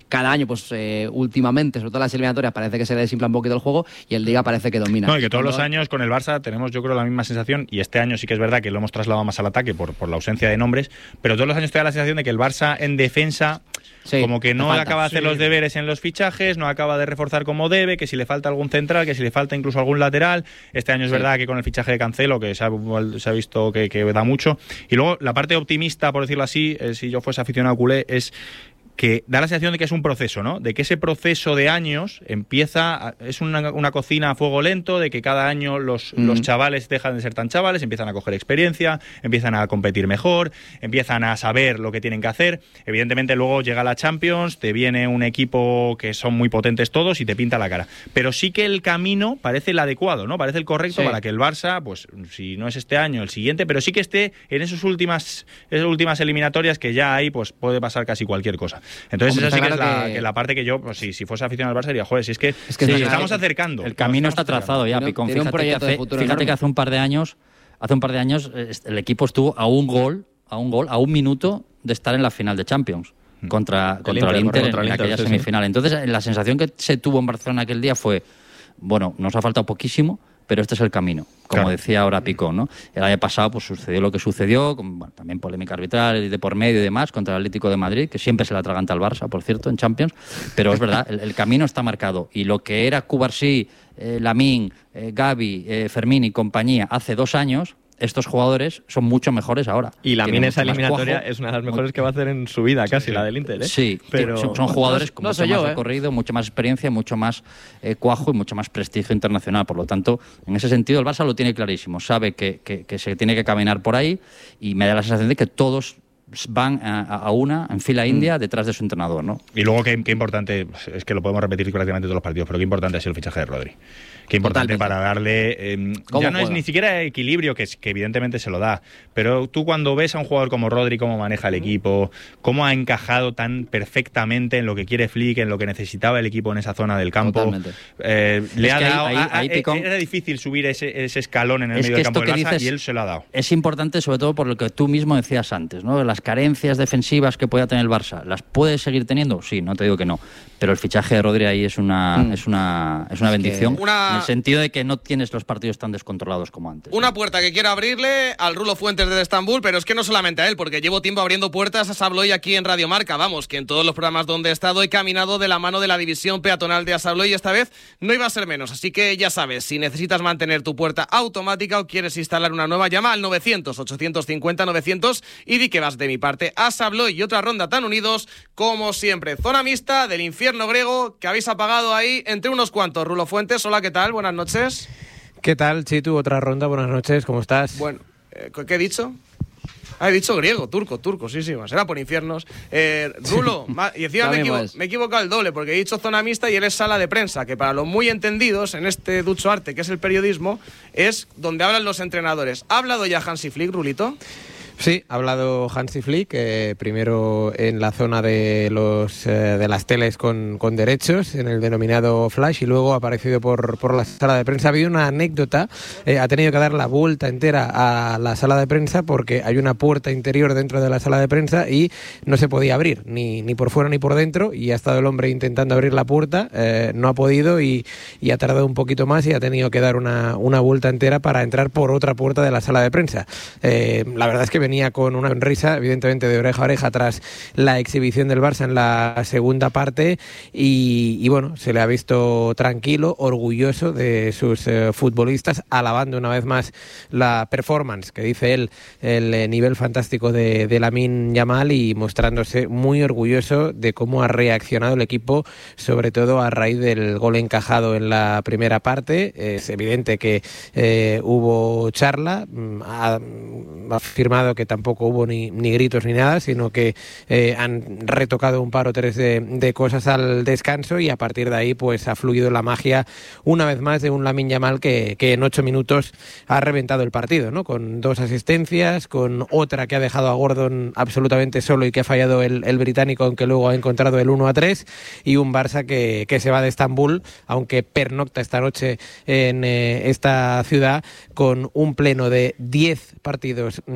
cada año, pues eh, últimamente, sobre todo las eliminatorias, parece que se le desinfla un poquito el juego y el Liga parece que domina. No, y que todos Cuando... los años con el Barça tenemos, yo creo, la misma sensación, y este año sí que es verdad que lo hemos trasladado más al ataque por, por la ausencia de nombres, pero todos los años te da la sensación de que el Barça en defensa sí, como que no acaba de hacer sí. los deberes en los fichajes, no acaba de reforzar como debe, que si le falta algún central, que si le falta incluso algún lateral. Este año es sí. verdad que con el fichaje de Cancelo, que se ha, se ha visto que, que da mucho. Y luego la parte optimista, por decirlo así, eh, si yo fuese aficionado culé, es que da la sensación de que es un proceso, ¿no? De que ese proceso de años empieza, es una, una cocina a fuego lento, de que cada año los, mm. los chavales dejan de ser tan chavales, empiezan a coger experiencia, empiezan a competir mejor, empiezan a saber lo que tienen que hacer. Evidentemente luego llega la Champions, te viene un equipo que son muy potentes todos y te pinta la cara. Pero sí que el camino parece el adecuado, ¿no? Parece el correcto sí. para que el Barça, pues si no es este año, el siguiente, pero sí que esté en esas últimas, esas últimas eliminatorias que ya ahí pues puede pasar casi cualquier cosa. Entonces Hombre, esa sí que es la, que... que la parte que yo, pues, si, si fuese aficionado al Barça, diría, joder, si es que, es que sí, nos estamos acercando. El camino está trazado ya, Picón. Fíjate, que hace, fíjate que hace un par de años, hace un par de años el equipo estuvo a un gol, a un gol, a un minuto de estar en la final de Champions contra, contra el Inter, el Inter contra en, el Inter, en aquella sí, semifinal. Sí. Entonces la sensación que se tuvo en Barcelona aquel día fue, bueno, nos ha faltado poquísimo, pero este es el camino, como claro. decía ahora Picón, ¿no? El año pasado pues sucedió lo que sucedió, con, bueno, también polémica arbitral de por medio y demás, contra el Atlético de Madrid, que siempre se la atraganta al Barça, por cierto, en Champions, pero es verdad, el, el camino está marcado, y lo que era Cubarsí, eh, Lamine, eh, Gavi, eh, Fermín y compañía hace dos años, estos jugadores son mucho mejores ahora. Y la mina esa eliminatoria es una de las mejores que va a hacer en su vida, casi, sí. la del Inter, ¿eh? Sí, pero son, son jugadores con no, mucho no más yo, recorrido, ¿eh? mucho más experiencia, mucho más eh, cuajo y mucho más prestigio internacional. Por lo tanto, en ese sentido, el Barça lo tiene clarísimo. Sabe que, que, que se tiene que caminar por ahí y me da la sensación de que todos van a, a una en fila india detrás de su entrenador, ¿no? Y luego qué, qué importante, es que lo podemos repetir prácticamente todos los partidos, pero qué importante ha sido el fichaje de Rodri. Qué importante Totalmente. para darle eh, ya no juega? es ni siquiera equilibrio, que, que evidentemente se lo da, pero tú cuando ves a un jugador como Rodri, cómo maneja el equipo, cómo ha encajado tan perfectamente en lo que quiere Flick, en lo que necesitaba el equipo en esa zona del campo, eh, le ha dado ahí, ahí, a, a, ahí, Picón, era difícil subir ese, ese escalón en el medio del campo del Barça dices, y él se lo ha dado. Es importante sobre todo por lo que tú mismo decías antes, ¿no? Las carencias defensivas que pueda tener el Barça, ¿las puede seguir teniendo? Sí, no te digo que no, pero el fichaje de Rodri ahí es una, mm. es una, es una bendición, una... en el sentido de que no tienes los partidos tan descontrolados como antes. Una puerta que quiero abrirle al Rulo Fuentes desde Estambul, pero es que no solamente a él, porque llevo tiempo abriendo puertas a Asabloy aquí en Radio Marca. Vamos, que en todos los programas donde he estado he caminado de la mano de la división peatonal de Asabloy y esta vez no iba a ser menos. Así que ya sabes, si necesitas mantener tu puerta automática o quieres instalar una nueva, llama al novecientos, ochocientos cincuenta, novecientos y di que vas de mi parte. Asabloy y otra ronda tan unidos como siempre. Zona mixta del infierno griego que habéis apagado ahí entre unos cuantos. Rulo Fuentes, hola, ¿qué tal? Buenas noches. ¿Qué tal, Chitu? Otra ronda, buenas noches, ¿cómo estás? Bueno, eh, ¿qué he dicho? Ah, he dicho griego, turco, turco, sí, sí, será por infiernos. Eh, Rulo, y encima me, equivo- me he equivocado el doble, porque he dicho zona mixta y él es sala de prensa, que para los muy entendidos en este ducho arte, que es el periodismo, es donde hablan los entrenadores. ¿Ha hablado ya Hansi Flick, Rulito? Sí, ha hablado Hansi Flick, eh, primero en la zona de los eh, de las teles con, con derechos, en el denominado Flash, y luego ha aparecido por, por la sala de prensa. Ha habido una anécdota, eh, ha tenido que dar la vuelta entera a la sala de prensa porque hay una puerta interior dentro de la sala de prensa y no se podía abrir, ni, ni por fuera ni por dentro, y ha estado el hombre intentando abrir la puerta, eh, no ha podido y, y ha tardado un poquito más y ha tenido que dar una, una vuelta entera para entrar por otra puerta de la sala de prensa. Eh, la verdad es que venía con una sonrisa, evidentemente de oreja a oreja, tras la exhibición del Barça en la segunda parte y, y bueno, se le ha visto tranquilo, orgulloso de sus eh, futbolistas, alabando una vez más la performance, que dice él, el eh, nivel fantástico de, de Lamine Yamal, y mostrándose muy orgulloso de cómo ha reaccionado el equipo, sobre todo a raíz del gol encajado en la primera parte. Es evidente que eh, hubo charla, ha, ha afirmado que tampoco hubo ni, ni gritos ni nada, sino que eh, han retocado un par o tres de, de cosas al descanso y a partir de ahí pues ha fluido la magia una vez más de un Lamine Yamal que, que en ocho minutos ha reventado el partido, ¿no? Con dos asistencias, con otra que ha dejado a Gordon absolutamente solo y que ha fallado el, el británico, aunque luego ha encontrado el uno a tres, y un Barça que, que se va de Estambul, aunque pernocta esta noche en eh, esta ciudad, con un pleno de diez partidos en esta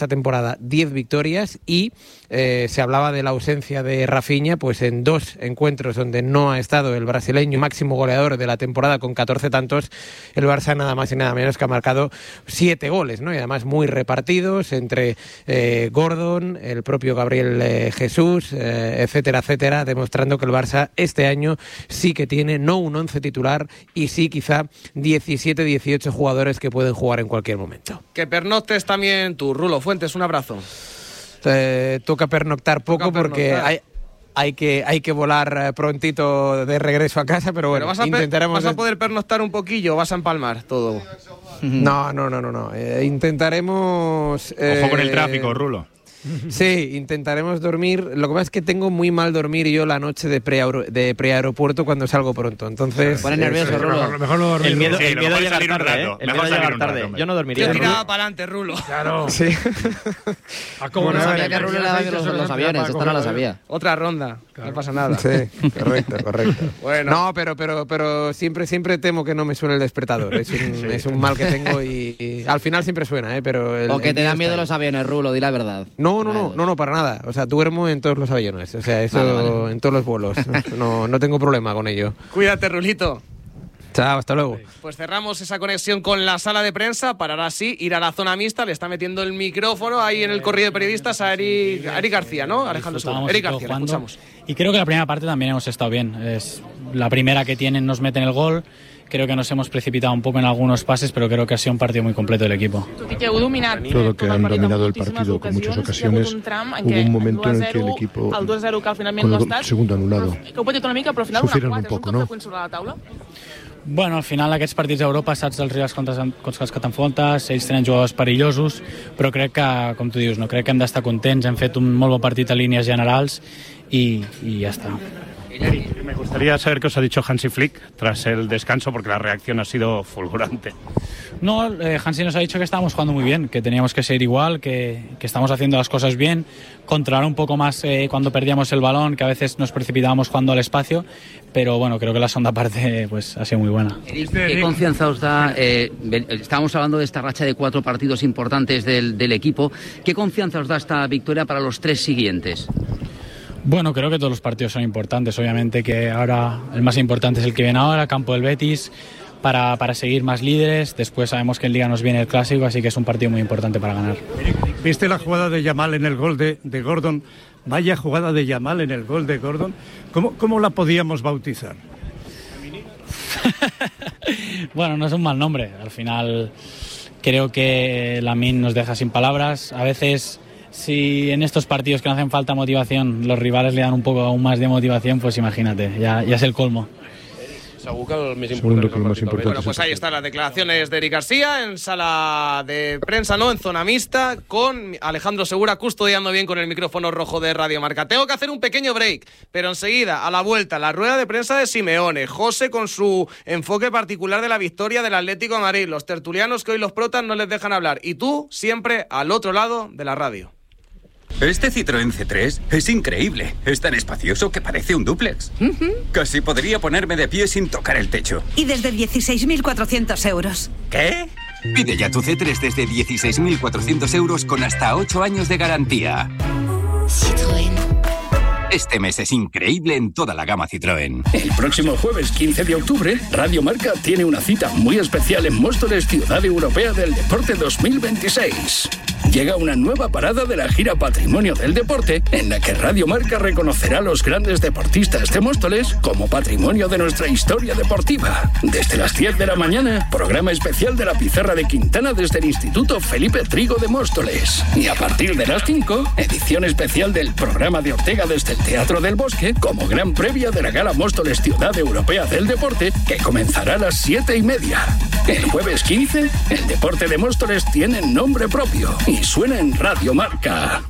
esta temporada diez victorias y eh, se hablaba de la ausencia de Rafinha, pues en dos encuentros donde no ha estado el brasileño máximo goleador de la temporada con catorce tantos, el Barça nada más y nada menos que ha marcado siete goles, ¿no? Y además muy repartidos entre eh, Gordon, el propio Gabriel eh, Jesús, eh, etcétera, etcétera, demostrando que el Barça este año sí que tiene no un once titular y sí quizá diecisiete, dieciocho jugadores que pueden jugar en cualquier momento. Que pernoctes también tú, Rulo Fuentes, un abrazo. Eh, toca pernoctar poco toca porque pernoctar. hay hay que hay que volar prontito de regreso a casa, pero bueno, pero vas a intentaremos... ¿Vas a poder pernoctar un poquillo o vas a empalmar todo? No, no, no, no, no. Eh, intentaremos... Eh... Ojo con el tráfico, Rulo. Sí, intentaremos dormir. Lo que pasa es que tengo muy mal dormir yo la noche de pre de preaeropuerto cuando salgo pronto. Entonces, pone nervioso, Rulo. Mejor, mejor no dormir. El miedo, sí, el miedo a llegar salir tarde, un rato. ¿eh? El Mejor miedo a llegar un tarde. rato, Yo no dormiría. Yo tiraba para adelante, Rulo. Claro. Sí. ¿A cómo no no sabía que Rulo le daba los, los aviones? Esta no la sabía. Otra ronda, claro. No pasa nada. Sí, correcto, correcto. Bueno. No, pero, pero, pero siempre, siempre temo que no me suene el despertador. Es un, sí. es un mal que tengo y, y al final siempre suena, ¿eh? Pero el, o que el te dan miedo ahí. los aviones, Rulo, di la verdad. No, no, no, no, no, para nada. O sea, duermo en todos los aviones, o sea, eso vale, vale. en todos los vuelos. No, no tengo problema con ello. Cuídate, Rulito. Chao, hasta luego. Pues cerramos esa conexión con la sala de prensa para ahora sí ir a la zona mixta. Le está metiendo el micrófono ahí en el corrillo de periodistas a Eric, a Eric García, ¿no? Alejandro Segura. Eric García, le escuchamos. Y creo que la primera parte también hemos estado bien. Es la primera que tienen, nos meten el gol. Creo que nos hemos precipitado un poco en algunos pases, pero creo que ha sido un partido muy completo del equipo. Todo que han dominado el partido con muchas ocasiones. Hubo un momento en el que el equipo, con el segundo anulado, sufrieron un poco, ¿no? Bueno, al final aquests partits d'Europa saps els rivals contra, contra els que t'enfrontes, ells tenen jugadors perillosos, però crec que, com tu dius, no crec que hem d'estar contents, hem fet un molt bon partit a línies generals i, i ja està. Me gustaría saber qué os ha dicho Hansi Flick tras el descanso, porque la reacción ha sido fulgurante. No, eh, Hansi nos ha dicho que estábamos jugando muy bien, que teníamos que ser igual, que, que estamos haciendo las cosas bien, controlar un poco más eh, cuando perdíamos el balón, que a veces nos precipitábamos jugando al espacio, pero bueno, creo que la segunda parte pues ha sido muy buena. ¿Qué confianza os da? Eh, estábamos hablando de esta racha de cuatro partidos importantes del, del equipo. ¿Qué confianza os da esta victoria para los tres siguientes? Bueno, creo que todos los partidos son importantes. Obviamente que ahora el más importante es el que viene ahora, campo del Betis, para, para seguir más líderes. Después sabemos que en Liga nos viene el Clásico, así que es un partido muy importante para ganar. ¿Viste la jugada de Yamal en el gol de, de Gordon? Vaya jugada de Yamal en el gol de Gordon. ¿Cómo, cómo la podíamos bautizar? Bueno, no es un mal nombre. Al final creo que Lamine nos deja sin palabras. A veces... Si en estos partidos que no hacen falta motivación los rivales le dan un poco aún más de motivación, pues imagínate, ya, ya es el colmo. Segundo que lo más importante. Bueno, pues ahí están las declaraciones de Eric García en sala de prensa, ¿no? En zona mixta, con Alejandro Segura custodiando bien con el micrófono rojo de Radio Marca. Tengo que hacer un pequeño break, pero enseguida, a la vuelta, la rueda de prensa de Simeone, José con su enfoque particular de la victoria del Atlético de Madrid, los tertulianos que hoy los protas no les dejan hablar, y tú siempre al otro lado de la radio. Este Citroën C tres es increíble. Es tan espacioso que parece un dúplex. Uh-huh. Casi podría ponerme de pie sin tocar el techo. Y desde dieciséis mil cuatrocientos euros. ¿Qué? Pide ya tu C tres desde dieciséis mil cuatrocientos euros con hasta ocho años de garantía. Citroën. Este mes es increíble en toda la gama Citroën. El próximo jueves quince de octubre, Radio Marca tiene una cita muy especial en Móstoles, Ciudad Europea del Deporte dos mil veintiséis. Llega una nueva parada de la gira Patrimonio del Deporte, en la que Radio Marca reconocerá a los grandes deportistas de Móstoles como patrimonio de nuestra historia deportiva. Desde las diez de la mañana, programa especial de la Pizarra de Quintana desde el Instituto Felipe Trigo de Móstoles. Y a partir de las cinco, edición especial del programa de Ortega desde el Teatro del Bosque, como gran previa de la Gala Móstoles Ciudad Europea del Deporte, que comenzará a las siete y media. El jueves quince, el deporte de Móstoles tiene nombre propio y suena en Radio Marca.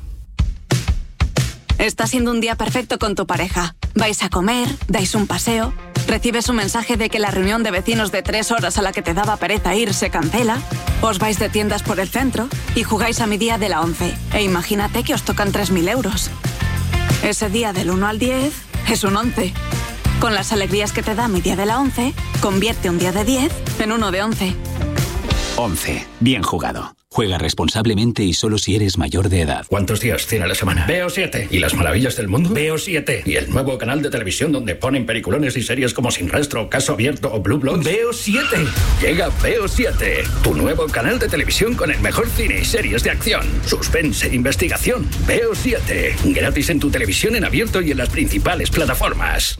Está siendo un día perfecto con tu pareja. Vais a comer, dais un paseo, recibes un mensaje de que la reunión de vecinos de tres horas a la que te daba pereza ir se cancela, os vais de tiendas por el centro y jugáis a mi día de la once. E imagínate que os tocan tres mil euros. Ese día del uno al diez es un once. Con las alegrías que te da mi día de la once, convierte un día de diez en uno de once. once. Bien jugado. Juega responsablemente y solo si eres mayor de edad. ¿Cuántos días tiene la semana? Veo siete. ¿Y las maravillas del mundo? Veo siete. ¿Y el nuevo canal de televisión donde ponen peliculones y series como Sin Rastro, Caso Abierto o Blue Bloods? Veo siete. Llega Veo siete, tu nuevo canal de televisión con el mejor cine y series de acción, suspense e investigación. Veo siete. Gratis en tu televisión en abierto y en las principales plataformas.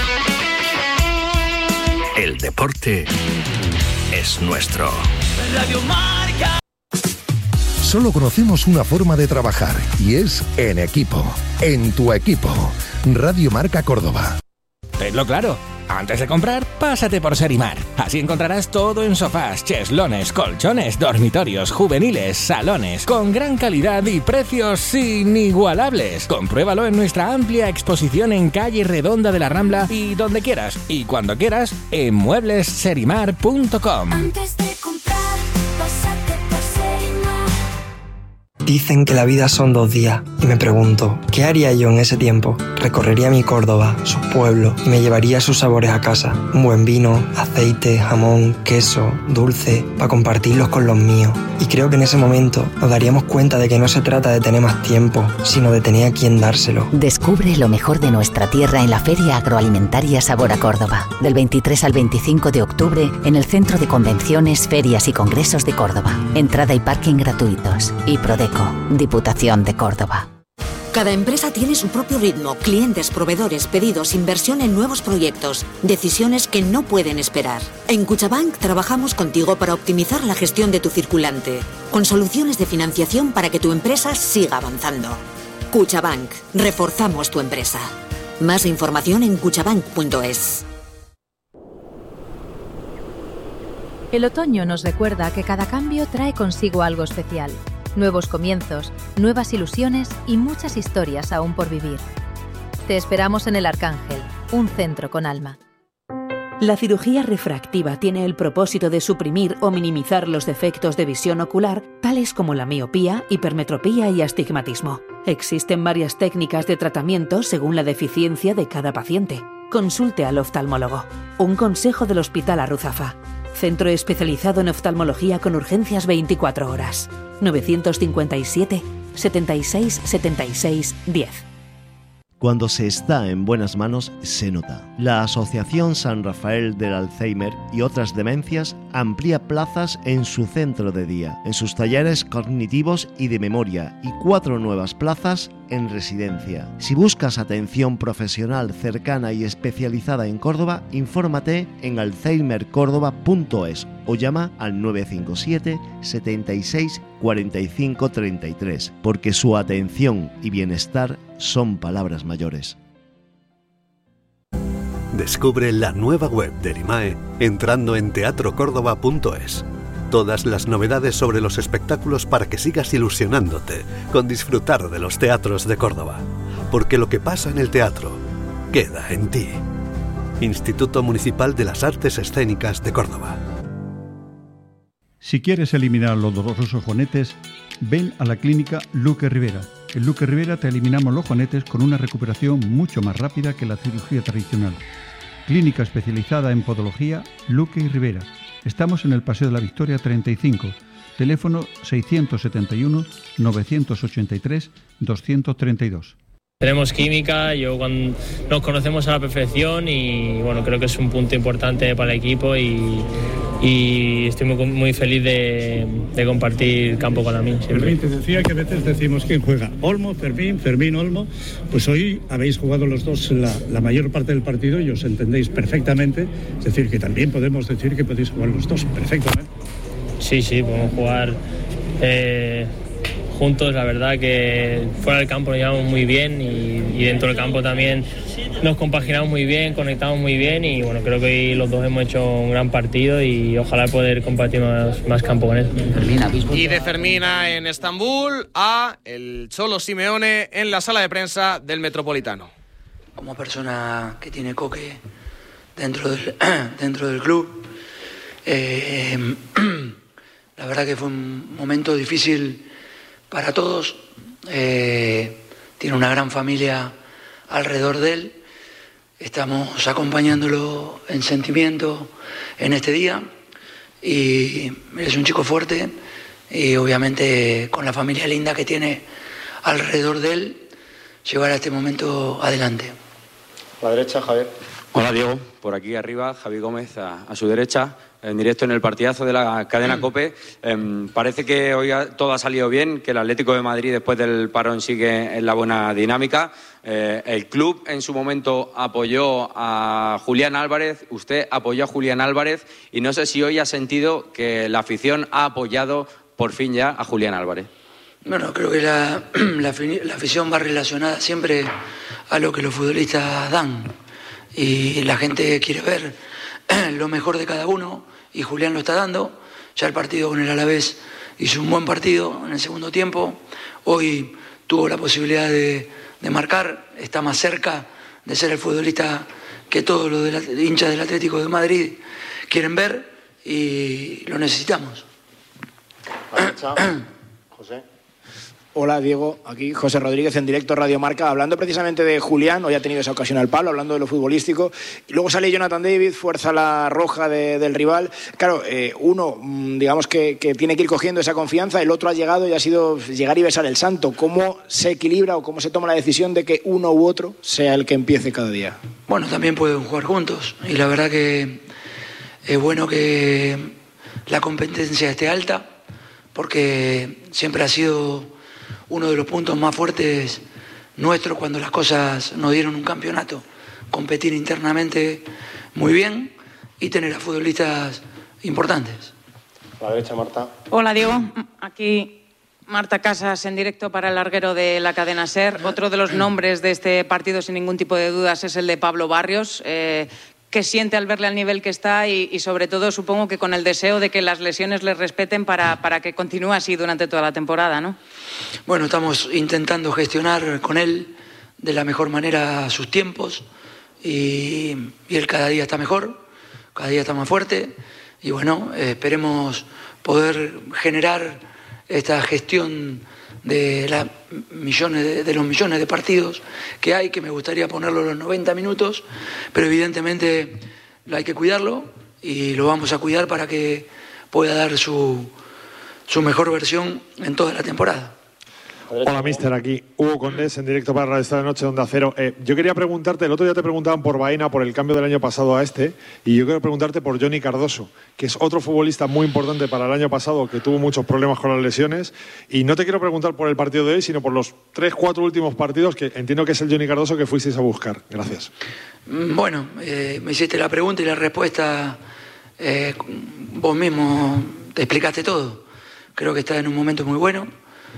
El deporte es nuestro. Radio Marca. Solo conocemos una forma de trabajar y es en equipo, en tu equipo. Radio Marca Córdoba. Tenlo claro. Antes de comprar, pásate por Serimar. Así encontrarás todo en sofás, cheslones, colchones, dormitorios, juveniles, salones, con gran calidad y precios inigualables. Compruébalo en nuestra amplia exposición en calle Redonda de la Rambla y donde quieras y cuando quieras en muebles serimar punto com. Antes de comprar, pásate por Serimar. Dicen que la vida son dos días y me pregunto, ¿qué haría yo en ese tiempo? Recorrería mi Córdoba, su pueblo y me llevaría sus sabores a casa. Un buen vino, aceite, jamón, queso, dulce, para compartirlos con los míos. Y creo que en ese momento nos daríamos cuenta de que no se trata de tener más tiempo, sino de tener a quien dárselo. Descubre lo mejor de nuestra tierra en la Feria Agroalimentaria Sabor a Córdoba. Del veintitrés al veinticinco de octubre en el Centro de Convenciones, Ferias y Congresos de Córdoba. Entrada y parking gratuitos. Y Prodeco, Diputación de Córdoba. Cada empresa tiene su propio ritmo, clientes, proveedores, pedidos, inversión en nuevos proyectos, decisiones que no pueden esperar. En Cuchabank trabajamos contigo para optimizar la gestión de tu circulante, con soluciones de financiación para que tu empresa siga avanzando. Cuchabank, reforzamos tu empresa. Más información en cuchabank punto es. El otoño nos recuerda que cada cambio trae consigo algo especial. Nuevos comienzos, nuevas ilusiones y muchas historias aún por vivir. Te esperamos en El Arcángel, un centro con alma. La cirugía refractiva tiene el propósito de suprimir o minimizar los defectos de visión ocular, tales como la miopía, hipermetropía y astigmatismo. Existen varias técnicas de tratamiento según la deficiencia de cada paciente. Consulte al oftalmólogo. Un consejo del Hospital Arruzafa. Centro especializado en oftalmología con urgencias veinticuatro horas. novecientos cincuenta y siete, setenta y seis, setenta y seis, diez. Cuando se está en buenas manos, se nota. La Asociación San Rafael del Alzheimer y otras demencias amplía plazas en su centro de día, en sus talleres cognitivos y de memoria, y cuatro nuevas plazas en residencia. Si buscas atención profesional cercana y especializada en Córdoba, infórmate en alzheimer córdoba punto es o llama al nueve cinco siete, setenta y seis, cuarenta y cinco, treinta y tres, porque su atención y bienestar son palabras mayores. Descubre la nueva web del I M A E entrando en teatro córdoba punto es. Todas las novedades sobre los espectáculos para que sigas ilusionándote con disfrutar de los teatros de Córdoba. Porque lo que pasa en el teatro queda en ti. Instituto Municipal de las Artes Escénicas de Córdoba. Si quieres eliminar los dolorosos juanetes, ven a la clínica Luque Rivera. En Luque Rivera te eliminamos los juanetes con una recuperación mucho más rápida que la cirugía tradicional. Clínica especializada en podología Luque y Rivera. Estamos en el Paseo de la Victoria treinta y cinco, teléfono seiscientos setenta y uno, novecientos ochenta y tres, doscientos treinta y dos. Tenemos química, yo cuando nos conocemos a la perfección y bueno, creo que es un punto importante para el equipo y, y estoy muy, muy feliz de, de compartir campo con la mí. Fermín, te decía que a veces decimos quién juega, Olmo, Fermín, Fermín, Olmo, pues hoy habéis jugado los dos la, la mayor parte del partido y os entendéis perfectamente, es decir, que también podemos decir que podéis jugar los dos perfectamente. Sí, sí, podemos jugar eh, juntos, la verdad que fuera del campo nos llevamos muy bien y, y dentro del campo también nos compaginamos muy bien, conectamos muy bien y bueno, creo que hoy los dos hemos hecho un gran partido y ojalá poder compartir más, más campo con él. Y de Fermina en Estambul a el Cholo Simeone en la sala de prensa del Metropolitano. Como persona que tiene Coque dentro del, dentro del club, eh, la verdad que fue un momento difícil para todos. Eh, tiene una gran familia alrededor de él. Estamos acompañándolo en sentimiento en este día y es un chico fuerte y obviamente con la familia linda que tiene alrededor de él, llevar a este momento adelante. A la derecha, Javier. Hola Diego, por aquí arriba, Javi Gómez a, a su derecha, en directo en el partidazo de la cadena COPE. Eh, parece que hoy ha, todo ha salido bien, que el Atlético de Madrid después del parón sigue en la buena dinámica. Eh, el club en su momento apoyó a Julián Álvarez, usted apoyó a Julián Álvarez y no sé si hoy ha sentido que la afición ha apoyado por fin ya a Julián Álvarez. Bueno, creo que la, la, la afición va relacionada siempre a lo que los futbolistas dan. Y la gente quiere ver lo mejor de cada uno y Julián lo está dando. Ya el partido con el Alavés hizo un buen partido en el segundo tiempo. Hoy tuvo la posibilidad de, de marcar, está más cerca de ser el futbolista que todos los de la, hinchas del Atlético de Madrid quieren ver y lo necesitamos. José. Hola Diego, aquí José Rodríguez en directo Radio Marca, hablando precisamente de Julián, hoy ha tenido esa ocasión al palo, hablando de lo futbolístico, y luego sale Jonathan David, fuerza la roja de, del rival. Claro, eh, uno, digamos que, que tiene que ir cogiendo esa confianza, el otro ha llegado y ha sido llegar y besar el santo. ¿Cómo se equilibra o cómo se toma la decisión de que uno u otro sea el que empiece cada día? Bueno, también pueden jugar juntos, y la verdad que es bueno que la competencia esté alta, porque siempre ha sido uno de los puntos más fuertes nuestros cuando las cosas nos dieron un campeonato. Competir internamente muy bien y tener a futbolistas importantes. A la derecha, Marta. Hola, Diego. Aquí Marta Casas en directo para el larguero de la cadena SER. Otro de los nombres de este partido, sin ningún tipo de dudas, es el de Pablo Barrios. Eh, ¿Qué siente al verle al nivel que está y, y sobre todo supongo que con el deseo de que las lesiones le respeten para, para que continúe así durante toda la temporada, ¿no? Bueno, estamos intentando gestionar con él de la mejor manera sus tiempos y, y él cada día está mejor, cada día está más fuerte y bueno, eh, esperemos poder generar esta gestión de, la millones de, de los millones de partidos que hay, que me gustaría ponerlo los noventa minutos, pero evidentemente hay que cuidarlo y lo vamos a cuidar para que pueda dar su, su mejor versión en toda la temporada. Hola, mister, aquí Hugo Condés en directo para Radio Esta Noche Onda Cero. Eh, yo quería preguntarte, el otro día te preguntaban por Baena, por el cambio del año pasado a este, y yo quiero preguntarte por Johnny Cardoso, que es otro futbolista muy importante para el año pasado, que tuvo muchos problemas con las lesiones, y no te quiero preguntar por el partido de hoy, sino por los tres, cuatro últimos partidos, que entiendo que es el Johnny Cardoso que fuisteis a buscar. Gracias. Bueno, eh, me hiciste la pregunta y la respuesta, eh, vos mismo te explicaste todo. Creo que está en un momento muy bueno.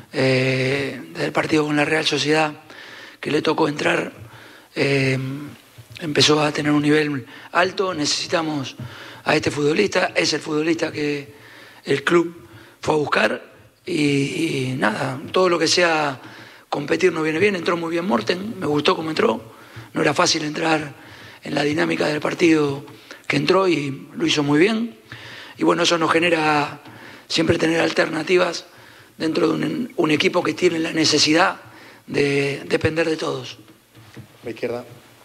Eh, desde el partido con la Real Sociedad que le tocó entrar eh, empezó a tener un nivel alto. Necesitamos a este futbolista, es el futbolista que el club fue a buscar y, y nada, todo lo que sea competir nos viene bien. Entró muy bien Morten, me gustó cómo entró, no era fácil entrar en la dinámica del partido que entró y lo hizo muy bien y bueno, eso nos genera siempre tener alternativas dentro de un, un equipo que tiene la necesidad de depender de todos. A la izquierda.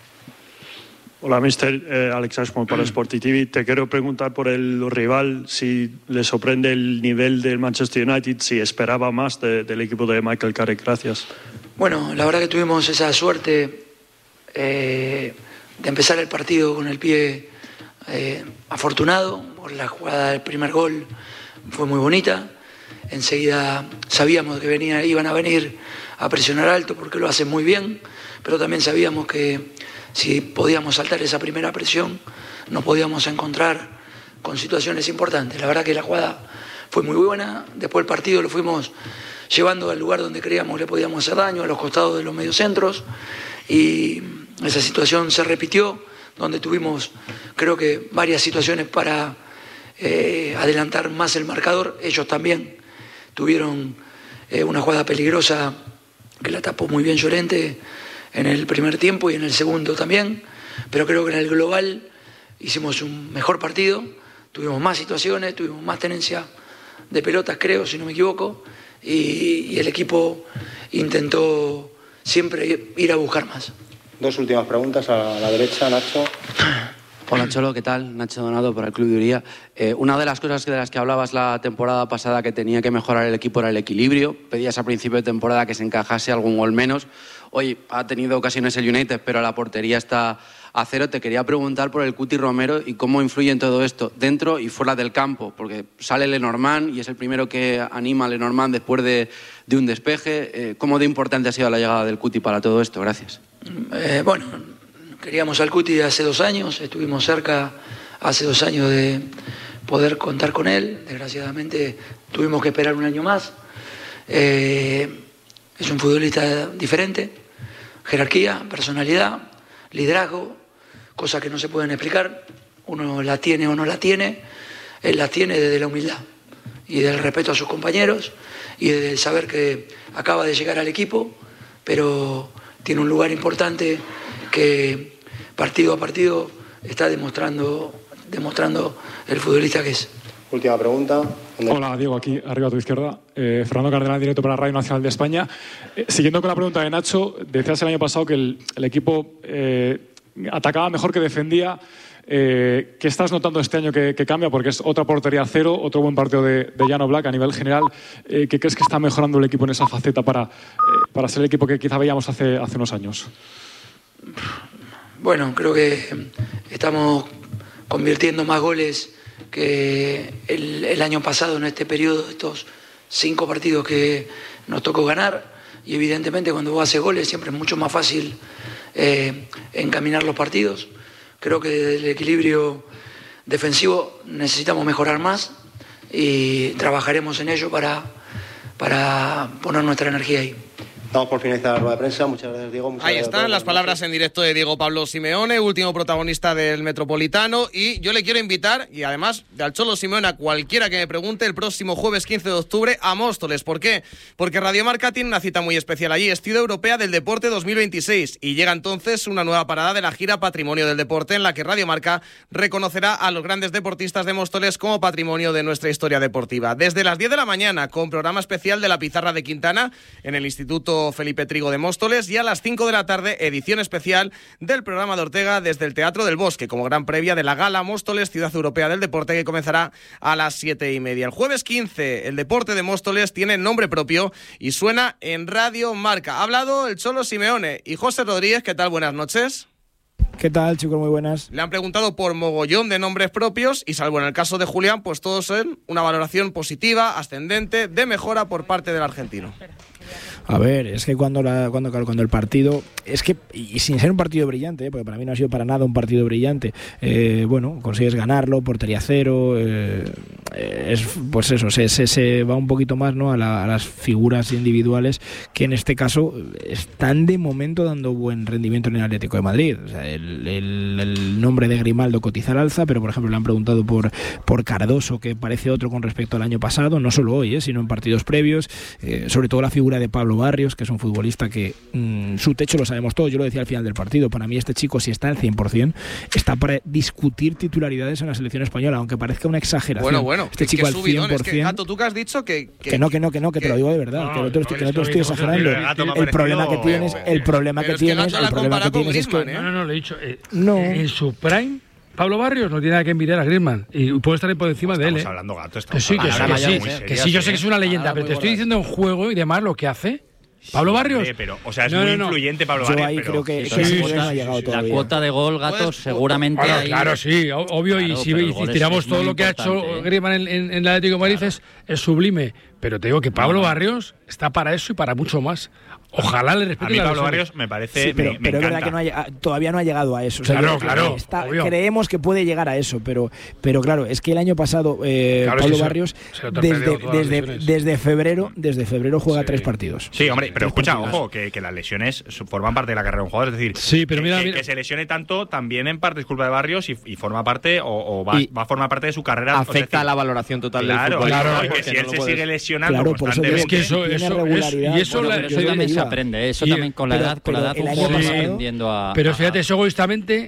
Hola, mister. Eh, Alex Ashmore para Sporty T V. Te quiero preguntar por el rival, si le sorprende el nivel del Manchester United, si esperaba más de, del equipo de Michael Carrick. Gracias. Bueno, la verdad que tuvimos esa suerte eh, de empezar el partido con el pie eh, afortunado por la jugada del primer gol. Fue muy bonita. Enseguida sabíamos que venía, iban a venir a presionar alto porque lo hacen muy bien, pero también sabíamos que si podíamos saltar esa primera presión nos podíamos encontrar con situaciones importantes. La verdad que la jugada fue muy buena, después el partido lo fuimos llevando al lugar donde creíamos que le podíamos hacer daño, a los costados de los mediocentros, y esa situación se repitió, donde tuvimos creo que varias situaciones para eh, adelantar más el marcador. Ellos también tuvieron eh, una jugada peligrosa que la tapó muy bien Llorente en el primer tiempo y en el segundo también, pero creo que en el global hicimos un mejor partido, tuvimos más situaciones, tuvimos más tenencia de pelotas, creo, si no me equivoco, y, y el equipo intentó siempre ir a buscar más. Dos últimas preguntas a la derecha, Nacho. Hola Cholo, ¿qué tal? Nacho Donado para el Club de Uría. Eh, una de las cosas de las que hablabas la temporada pasada que tenía que mejorar el equipo era el equilibrio. Pedías a principio de temporada que se encajase algún gol menos. Hoy ha tenido ocasiones el United, pero la portería está a cero. Te quería preguntar por el Cuti Romero y cómo influye en todo esto, dentro y fuera del campo, porque sale Lenormand y es el primero que anima a Lenormand después de, de un despeje. Eh, ¿Cómo de importante ha sido la llegada del Cuti para todo esto? Gracias. Eh, bueno, queríamos al Cuti hace dos años, estuvimos cerca hace dos años de poder contar con él. Desgraciadamente tuvimos que esperar un año más. Eh, es un futbolista diferente, jerarquía, personalidad, liderazgo, cosas que no se pueden explicar. Uno la tiene o no la tiene, él la tiene desde la humildad y del respeto a sus compañeros y del saber que acaba de llegar al equipo, pero tiene un lugar importante que partido a partido está demostrando, demostrando el futbolista que es. Última pregunta. Hola, Diego, aquí arriba a tu izquierda. Eh, Fernando Cardenal, directo para Radio Nacional de España. Eh, siguiendo con la pregunta de Nacho, decías el año pasado que el, el equipo eh, atacaba mejor que defendía. Eh, ¿Qué estás notando este año que, que cambia? Porque es otra portería cero, otro buen partido de, de Jan Oblak a nivel general. Eh, ¿Qué crees que está mejorando el equipo en esa faceta para, eh, para ser el equipo que quizá veíamos hace, hace unos años? Bueno, creo que estamos convirtiendo más goles que el, el año pasado en este periodo, estos cinco partidos que nos tocó ganar, y evidentemente cuando vos haces goles siempre es mucho más fácil eh, encaminar los partidos. Creo que desde el equilibrio defensivo necesitamos mejorar más y trabajaremos en ello para, para poner nuestra energía ahí. Estamos por finalizar la rueda de prensa. Muchas gracias, Diego. Muchas Ahí gracias están las palabras noches. en directo de Diego Pablo Simeone, último protagonista del Metropolitano. Y yo le quiero invitar, y además de al Cholo Simeone, a cualquiera que me pregunte, el próximo jueves quince de octubre a Móstoles. ¿Por qué? Porque Radio Marca tiene una cita muy especial allí. Es Ciudad Europea del Deporte dos mil veintiséis. Y llega entonces una nueva parada de la gira Patrimonio del Deporte, en la que Radio Marca reconocerá a los grandes deportistas de Móstoles como patrimonio de nuestra historia deportiva. Desde las diez de la mañana, con programa especial de la Pizarra de Quintana en el Instituto Felipe Trigo de Móstoles, y a las cinco de la tarde, edición especial del programa de Ortega desde el Teatro del Bosque, como gran previa de la Gala Móstoles Ciudad Europea del Deporte, que comenzará a las siete y media. El jueves quince, el deporte de Móstoles tiene nombre propio y suena en Radio Marca. Ha hablado el Cholo Simeone y José Rodríguez. ¿Qué tal? Buenas noches. ¿Qué tal, chicos? Muy buenas. Le han preguntado por mogollón de nombres propios y, salvo en el caso de Julián, pues todos son una valoración positiva, ascendente, de mejora por parte del argentino. A ver, es que cuando la, cuando, cuando el partido, es que, y sin ser un partido brillante, ¿eh? Porque para mí no ha sido para nada un partido brillante, eh, bueno, consigues ganarlo, portería cero, eh, es, pues eso, se, se, se va un poquito más, ¿no?, a, la, a las figuras individuales que en este caso están de momento dando buen rendimiento en el Atlético de Madrid. O sea, el, el, el nombre de Grimaldo cotiza al alza, pero por ejemplo le han preguntado por, por Cardoso, que parece otro con respecto al año pasado, no solo hoy, ¿eh? sino en partidos previos, eh, sobre todo la figura de Pablo Barrios, que es un futbolista que mmm, su techo lo sabemos todos. Yo lo decía al final del partido, para mí este chico, si está al cien por ciento, está para discutir titularidades en la selección española, aunque parezca una exageración. Bueno, bueno, este chico al cien por ciento. Es que, Gato, tú que has dicho que... Que, que no, que no, que no, que, que te lo digo de verdad, no, que no te, no, que no te estoy exagerando. El, el problema que tienes, el problema que tienes, el problema que tienes es que... ¿eh? No, no, no, le he dicho... Eh, no. En su prime... Pablo Barrios no tiene nada que envidiar a Griezmann y puede estar por encima de él. Estamos ¿eh? hablando, Gato. Que sí, que sí, que sí, que sí, yo sé que es una leyenda, pero te estoy diciendo en juego y demás lo que hace. Pablo sí, Barrios. Hombre, pero, o sea, es no, muy no, no. influyente Pablo Yo Barrios. Ahí pero creo que, sí, que sí, sí, no ha sí, llegado sí, todavía. La cuota de gol, Gato, pues, seguramente. Bueno, ahí... Claro, sí, obvio. Claro, y si, y si tiramos todo lo que ha hecho ¿eh? Griezmann en, en, en el Atlético de Madrid claro. es, es sublime. Pero te digo que Pablo no, Barrios está para eso y para mucho más. Ojalá le respete. A mí Pablo Barrios me parece, sí, pero, me, me pero encanta. es verdad que no ha, todavía no ha llegado a eso. O sea, claro, que, claro. Está, creemos que puede llegar a eso, pero, pero claro, es que el año pasado eh, claro, Pablo es que Barrios se, se desde, desde, desde febrero, desde febrero juega sí. tres partidos. Sí, hombre, pero escucha, partidos. ojo, que, que las lesiones forman parte de la carrera de un jugador, es decir, sí, pero mira, que, mira. que se lesione tanto también en parte es culpa de Barrios y, y forma parte o, o va, va a formar parte de su carrera. Afecta o sea, decir, a la valoración total claro, del fútbol. Claro, claro, porque si no él se puedes... sigue lesionando claro, constantemente. Es que eso, eso, eso, y eso, bueno, la, pero eso yo también iba. se aprende, eso y, también con la pero, edad, con la edad el un año juego pasado, aprendiendo a. Pero a, fíjate, eso egoístamente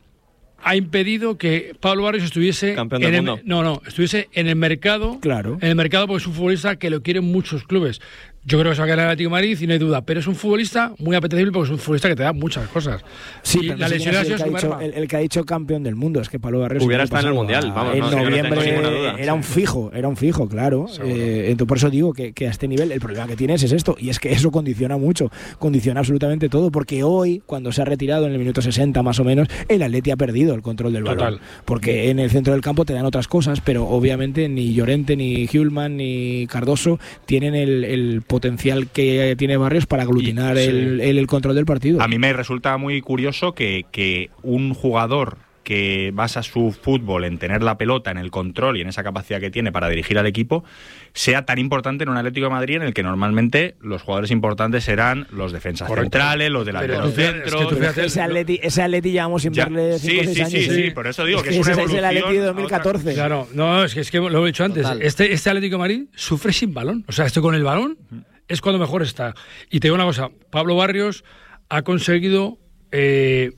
ha impedido que Pablo Barrios estuviese campeón en del el, mundo. no, no, estuviese en el mercado, claro. en el mercado porque es un futbolista que lo quieren muchos clubes. Yo creo que se va a quedar en el Atlético de Madrid y no hay duda, pero es un futbolista muy apetecible porque es un futbolista que te da muchas cosas. Sí, y pero la no sé lesión ha quién sido el, que ha su dicho, merma. el, el que ha dicho campeón del mundo, es que Pablo Barrios hubiera estado en el Mundial, vamos, en no, noviembre no tengo ninguna duda. era un fijo, era un fijo, claro. Eh, entonces por eso digo que, que a este nivel el problema que tienes es esto, y es que eso condiciona mucho, condiciona absolutamente todo, porque hoy, cuando se ha retirado en el minuto sesenta más o menos, el Atleti ha perdido el control del balón. Total. Porque en el centro del campo te dan otras cosas, pero obviamente ni Llorente, ni Hjulman, ni Cardoso tienen el, el potencial que tiene Barrios para aglutinar Y, sí. el, el, el control del partido. A mí me resulta muy curioso que, que un jugador que basa su fútbol en tener la pelota, en el control y en esa capacidad que tiene para dirigir al equipo, sea tan importante en un Atlético de Madrid en el que normalmente los jugadores importantes serán los defensas Correcto. centrales, los delanteros centros. Es que tú fíjate, ese Atleti, ese Atleti llevamos sin Ya, verle cinco o sí, seis sí, años. sí, ¿eh? sí, por eso digo es que, que es una ese es el Atleti de evolución dos mil catorce. Claro, no, es que, es que lo he dicho antes. Total. Este, este Atlético de Madrid sufre sin balón. O sea, este con el balón es cuando mejor está. Y te digo una cosa, Pablo Barrios ha conseguido eh,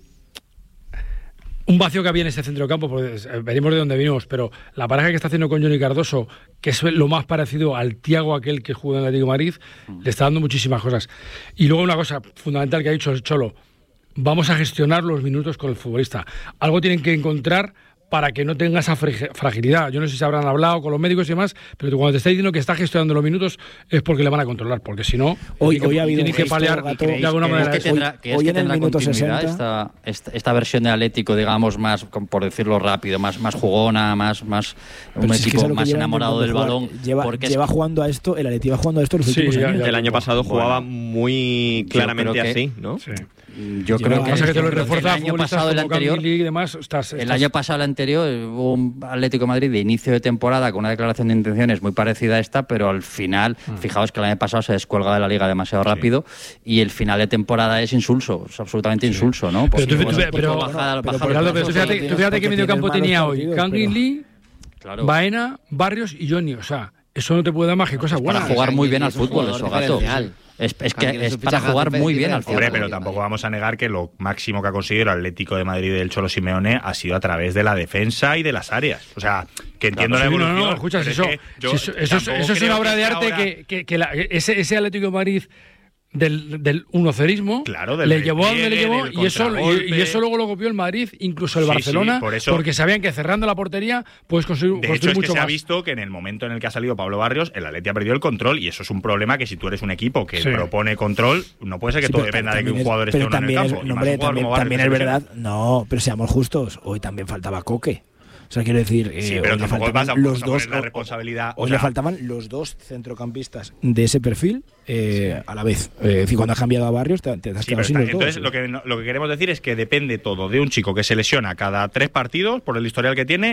un vacío que había en este centro de campo, porque venimos de donde venimos, pero la pareja que está haciendo con Johnny Cardoso, que es lo más parecido al Thiago aquel que jugó en el Atlético de Madrid, le está dando muchísimas cosas. Y luego una cosa fundamental que ha dicho el Cholo, vamos a gestionar los minutos con el futbolista. Algo tienen que encontrar para que no tenga esa fragilidad. Yo no sé si se habrán hablado con los médicos y demás, pero cuando te está diciendo que está gestionando los minutos es porque le van a controlar, porque si no, hoy, tiene hoy que, ha habido tiene un que gesto, paliar Gato, de alguna manera. que tendrá, hoy, que es hoy que en el tendrá minuto continuidad sesenta. esta, esta, esta versión de Atlético, digamos, más, por decirlo rápido, más, más jugona, más, más un Pero si es que equipo es lo que más lleva enamorado del intentando balón. jugar. Lleva, porque lleva es, jugando a esto, el Atleti va jugando a esto los Sí, últimos ya, años. ya. El año pasado jugaba Bueno, muy claramente que- así, ¿no? Sí. Yo Lleva- creo que, Pasa que te lo yo creo que refuerza el año pasado, el anterior, y demás, estás, el estás- año pasado, el anterior, hubo un Atlético de Madrid de inicio de temporada con una declaración de intenciones muy parecida a esta, pero al final, Mm. fijaos que el año pasado se descuelga de la liga demasiado rápido y el final de temporada es insulso, es absolutamente insulso, ¿no? Pero tú, Porque, tú- bueno, pero- baja- pero- baja pero- los Gerardo, pero tú brazos, fíjate, tío. tú fíjate que porque medio campo tienes tenía malos hoy partidos, Kangin pero- Lee, Claro. Baena, Barrios y Johnny. O sea, eso no te puede dar más que cosas Para buenas. jugar muy bien al es un fútbol, jugador eso, gato. diferencial. Es, es Kangin que es es un para fichajazo jugar muy bien al diferencial. Hombre, fútbol. pero tampoco vamos a negar que lo máximo que ha conseguido el Atlético de Madrid del Cholo Simeone ha sido a través de la defensa y de las áreas. O sea, que entiendo Sí, la no, evolución. no, no, escucha, pero eso, es que yo si eso, eso es, tampoco eso es creo una obra que de sea arte ahora- que, que, que la- ese, ese Atlético de Madrid del, del unocerismo Claro, del le llevó a donde le repliegue, llevó del y eso, y, contragolpe. y eso luego lo copió el Madrid, incluso el Sí, sí, Barcelona, por eso- porque sabían que cerrando la portería puedes construir, De hecho, construir es que mucho se ha más. visto que en el momento en el que ha salido Pablo Barrios, el Atleti ha perdido el control y eso es un problema que si tú eres un equipo que Sí. propone control, no puede ser que Sí, todo pero dependa de que también un es- jugador esté pero o no en el también es- campo. Y no, más hombre, un jugador también, como Barrios también que es se lesiona. verdad. No, pero seamos justos. Hoy también faltaba Coque. O sea, quiero decir, eh, Sí, hoy pero le tampoco faltaban vas a- los vamos a dos. poner la responsabilidad. Hoy o sea, le faltaban los dos centrocampistas de ese perfil eh, a la vez. Eh, es decir, cuando has cambiado a Barrios, te, te has Sí, quedado pero sin está- los dos. entonces lo que, no- lo que queremos decir es que depende todo de un chico que se lesiona cada tres partidos por el historial que tiene